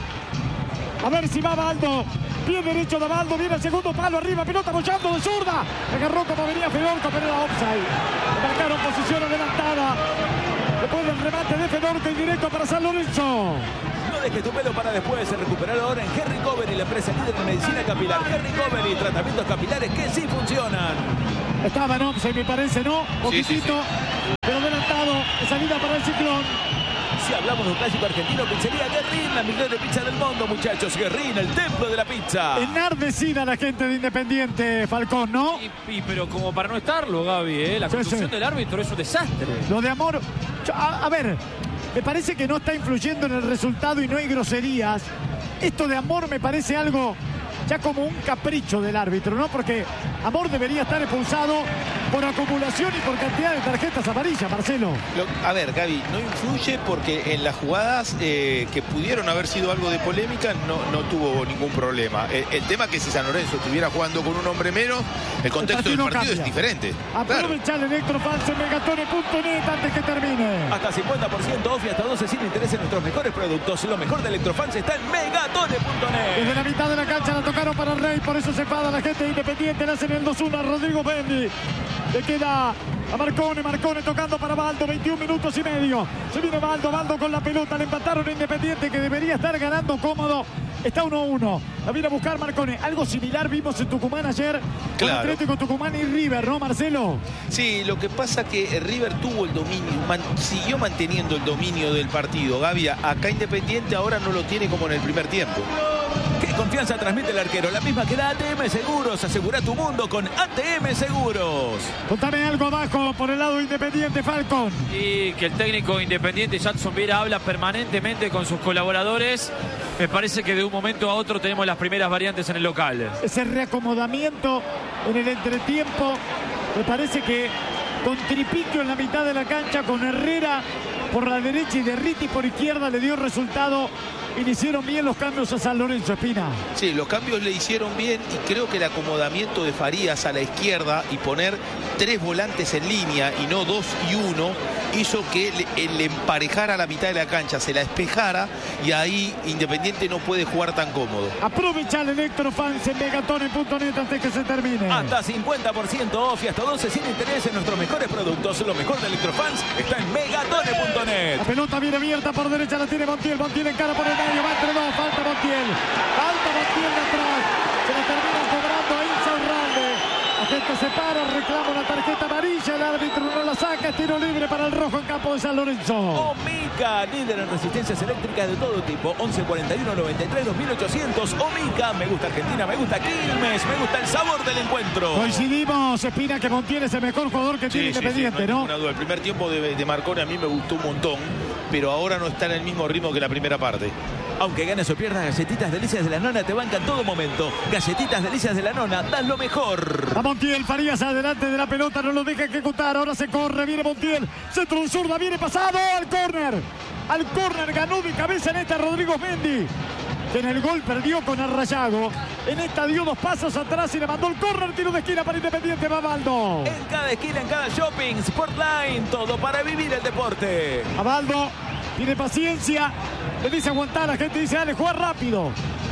[SPEAKER 1] A ver si va Baldo. Pie derecho de Baldo. Viene el segundo palo arriba. Pelota bollando de zurda. Agarró como venía Fedorco, pero era offside. Le marcaron posición adelantada. Después del remate de Fedorco, indirecto para San Lorenzo.
[SPEAKER 2] No dejes tu pelo para después. Recuperar ahora en Henry Covery, la empresa líder en medicina capilar. Henry Covery, tratamientos capilares que sí funcionan.
[SPEAKER 1] Estaba en offside, me parece, ¿no? Poquitito, sí, sí, sí. Pero adelantado. Salida para el Ciclón.
[SPEAKER 2] Si hablamos de un clásico argentino, pizzería Guerrín, la mejor de pizza del mundo, muchachos. Guerrín, el templo de la pizza.
[SPEAKER 1] Enardecida la gente de Independiente, Falcón, ¿no?
[SPEAKER 4] Y, y, pero como para no estarlo, Gaby, ¿eh? La conducción sí, sí. del árbitro es un desastre.
[SPEAKER 1] Lo de Amor... A, a ver, me parece que no está influyendo en el resultado y no hay groserías. Esto de Amor me parece algo ya como un capricho del árbitro, ¿no? Porque Amor debería estar expulsado por acumulación y por cantidad de tarjetas amarillas, Marcelo.
[SPEAKER 3] Lo, a ver, Gaby, no influye porque en las jugadas eh, que pudieron haber sido algo de polémica no, no tuvo ningún problema. El, el tema es que si San Lorenzo estuviera jugando con un hombre menos, el contexto el partido del partido cambia. Es diferente.
[SPEAKER 1] Aprovecha el Electrofans en megatone punto net antes que termine.
[SPEAKER 2] Hasta cincuenta por ciento off y hasta doce sin interés en nuestros mejores productos. Lo mejor de Electrofans está en megatone punto net.
[SPEAKER 1] Desde la mitad de la cancha la tocaron para el Rey, por eso se enfada la gente de Independiente. Le hacen el dos uno a Rodrigo Bendy. Le queda a Marcone, Marcone tocando para Baldo, veintiún minutos y medio. Se viene Baldo, Baldo con la pelota, le empataron a Independiente que debería estar ganando cómodo. Está uno a uno. La viene a buscar Marcone. Algo similar vimos en Tucumán ayer con claro. Atlético Tucumán y River, ¿no, Marcelo?
[SPEAKER 3] Sí, lo que pasa que River tuvo el dominio, man, siguió manteniendo el dominio del partido. Gaby, acá Independiente ahora no lo tiene como en el primer tiempo.
[SPEAKER 2] ¿Qué confianza transmite el arquero? La misma que da A T M Seguros. Asegura tu mundo con A T M Seguros.
[SPEAKER 1] Contame algo abajo por el lado Independiente, Falcón.
[SPEAKER 4] Y que el técnico Independiente, Jackson Viera, habla permanentemente con sus colaboradores. Me parece que de un momento a otro tenemos las primeras variantes en el local.
[SPEAKER 1] Ese reacomodamiento en el entretiempo, me parece que con Tripiquio en la mitad de la cancha, con Herrera por la derecha y Derriti por izquierda, le dio resultado. Y le hicieron bien los cambios a San Lorenzo, Espina.
[SPEAKER 3] Sí, los cambios le hicieron bien y creo que el acomodamiento de Farías a la izquierda y poner tres volantes en línea y no dos y uno hizo que le, le emparejara la mitad de la cancha, se la espejara y ahí Independiente no puede jugar tan cómodo.
[SPEAKER 1] Aprovecha el Electrofans en megatone punto net antes que se termine.
[SPEAKER 2] Hasta cincuenta por ciento off y hasta doce sin interés en nuestros mejores productos. Lo mejor de Electrofans está en megatone punto net.
[SPEAKER 1] La pelota viene abierta por derecha, la tiene Montiel. Montiel en cara por el medio, va entre dos, falta Montiel. Falta Montiel de atrás. Se la termina cobrando a Insaurralde. La gente se para, reclama una tarjeta amarilla. El árbitro no la saca. Tiro libre para el rojo en campo de San Lorenzo.
[SPEAKER 2] Omica, líder en resistencias eléctricas de todo tipo. once cuarenta y uno noventa y tres dos mil ochocientos. Omica, me gusta Argentina, me gusta Quilmes, me gusta el sabor del encuentro.
[SPEAKER 1] Coincidimos, Espina, que Montiel es el mejor jugador que sí, tiene sí, Independiente,
[SPEAKER 3] sí,
[SPEAKER 1] ¿no?
[SPEAKER 3] no, no el primer tiempo de, de Marcone a mí me gustó un montón, pero ahora no está en el mismo ritmo que la primera parte.
[SPEAKER 2] Aunque ganes o pierdas, Galletitas Delicias de la Nona te bancan todo momento. Galletitas Delicias de la Nona, dan lo mejor.
[SPEAKER 1] A Montiel, Farías adelante de la pelota, no lo deja ejecutar. Ahora se corre, viene Montiel. Centro de zurda, viene pasado al córner. Al córner ganó de cabeza en esta Rodrigo Mendy, que en el gol perdió con Arrayago. En esta dio dos pasos atrás y le mandó el córner. Tiro de esquina para Independiente, va Baldo.
[SPEAKER 2] En cada esquina, en cada shopping, Sportline, todo para vivir el deporte.
[SPEAKER 1] A Baldo, tiene paciencia. Le dice aguantar, la gente dice dale, juega rápido.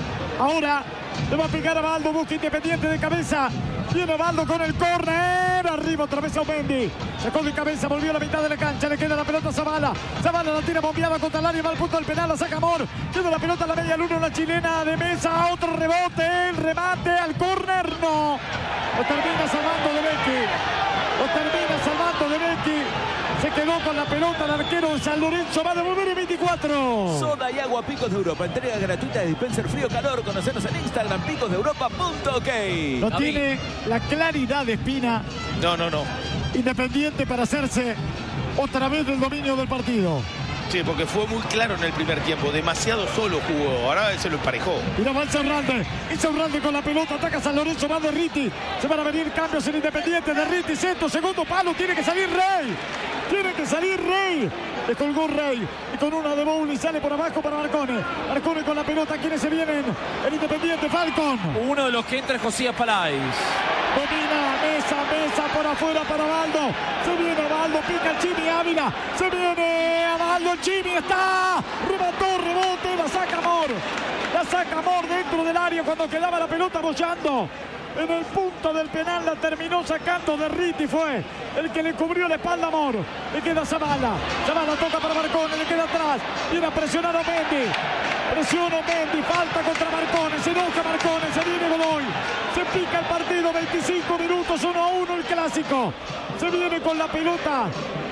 [SPEAKER 1] Ahora le va a pegar a Baldo, busca Independiente de cabeza. Viene Baldo con el córner. Arriba otra vez a Mendy. Sacó de cabeza, volvió a la mitad de la cancha. Le queda la pelota a Zavala. Zavala la tira bombeada contra el área. Va al punto del penal, la saca Amor. Queda la pelota a la media luna, la chilena de Mesa. Otro rebote, el remate al córner. No. Lo termina salvando De Vecchi. Lo termina salvando De Vecchi. Se quedó con la pelota el arquero de San Lorenzo. Va a devolver en veinticuatro.
[SPEAKER 2] Soda y agua Picos de Europa. Entrega gratuita de dispenser frío calor. Conocernos en Instagram, picos de europa punto ok.
[SPEAKER 1] No tiene la claridad de Espina.
[SPEAKER 3] No, no, no.
[SPEAKER 1] Independiente para hacerse otra vez del dominio del partido.
[SPEAKER 3] Sí, porque fue muy claro en el primer tiempo. Demasiado solo jugó. Ahora se lo emparejó.
[SPEAKER 1] Mira, va Insaurralde. Insaurralde con la pelota. Ataca San Lorenzo. Va Derriti. Se van a venir cambios en Independiente. Derriti, centro, segundo palo. Tiene que salir Rey. Tiene que salir Rey. Le colgó Rey. Y con una de Bowley sale por abajo para Marcone. Marcone con la pelota. ¿Quiénes se vienen? El Independiente, Falcon.
[SPEAKER 4] Uno de los que entra es Josías Palais.
[SPEAKER 1] Domina, mesa, mesa por afuera para Baldo. Se viene Baldo, pica el Chimi Ávila. Se viene a Baldo, el Chimi está. Remató, rebote, la saca Amor. La saca Amor dentro del área cuando quedaba la pelota bollando. En el punto del penal la terminó sacando Derriti, fue el que le cubrió la espalda a Amor. Le queda Zavala. Zavala toca para Marcone, le queda atrás. Viene a presionar a Mendy. Presiona Mendy, falta contra Marcone. Se enoja Marcone, se viene Godoy. Se pica el partido, veinticinco minutos, uno a uno el clásico. Se viene con la pelota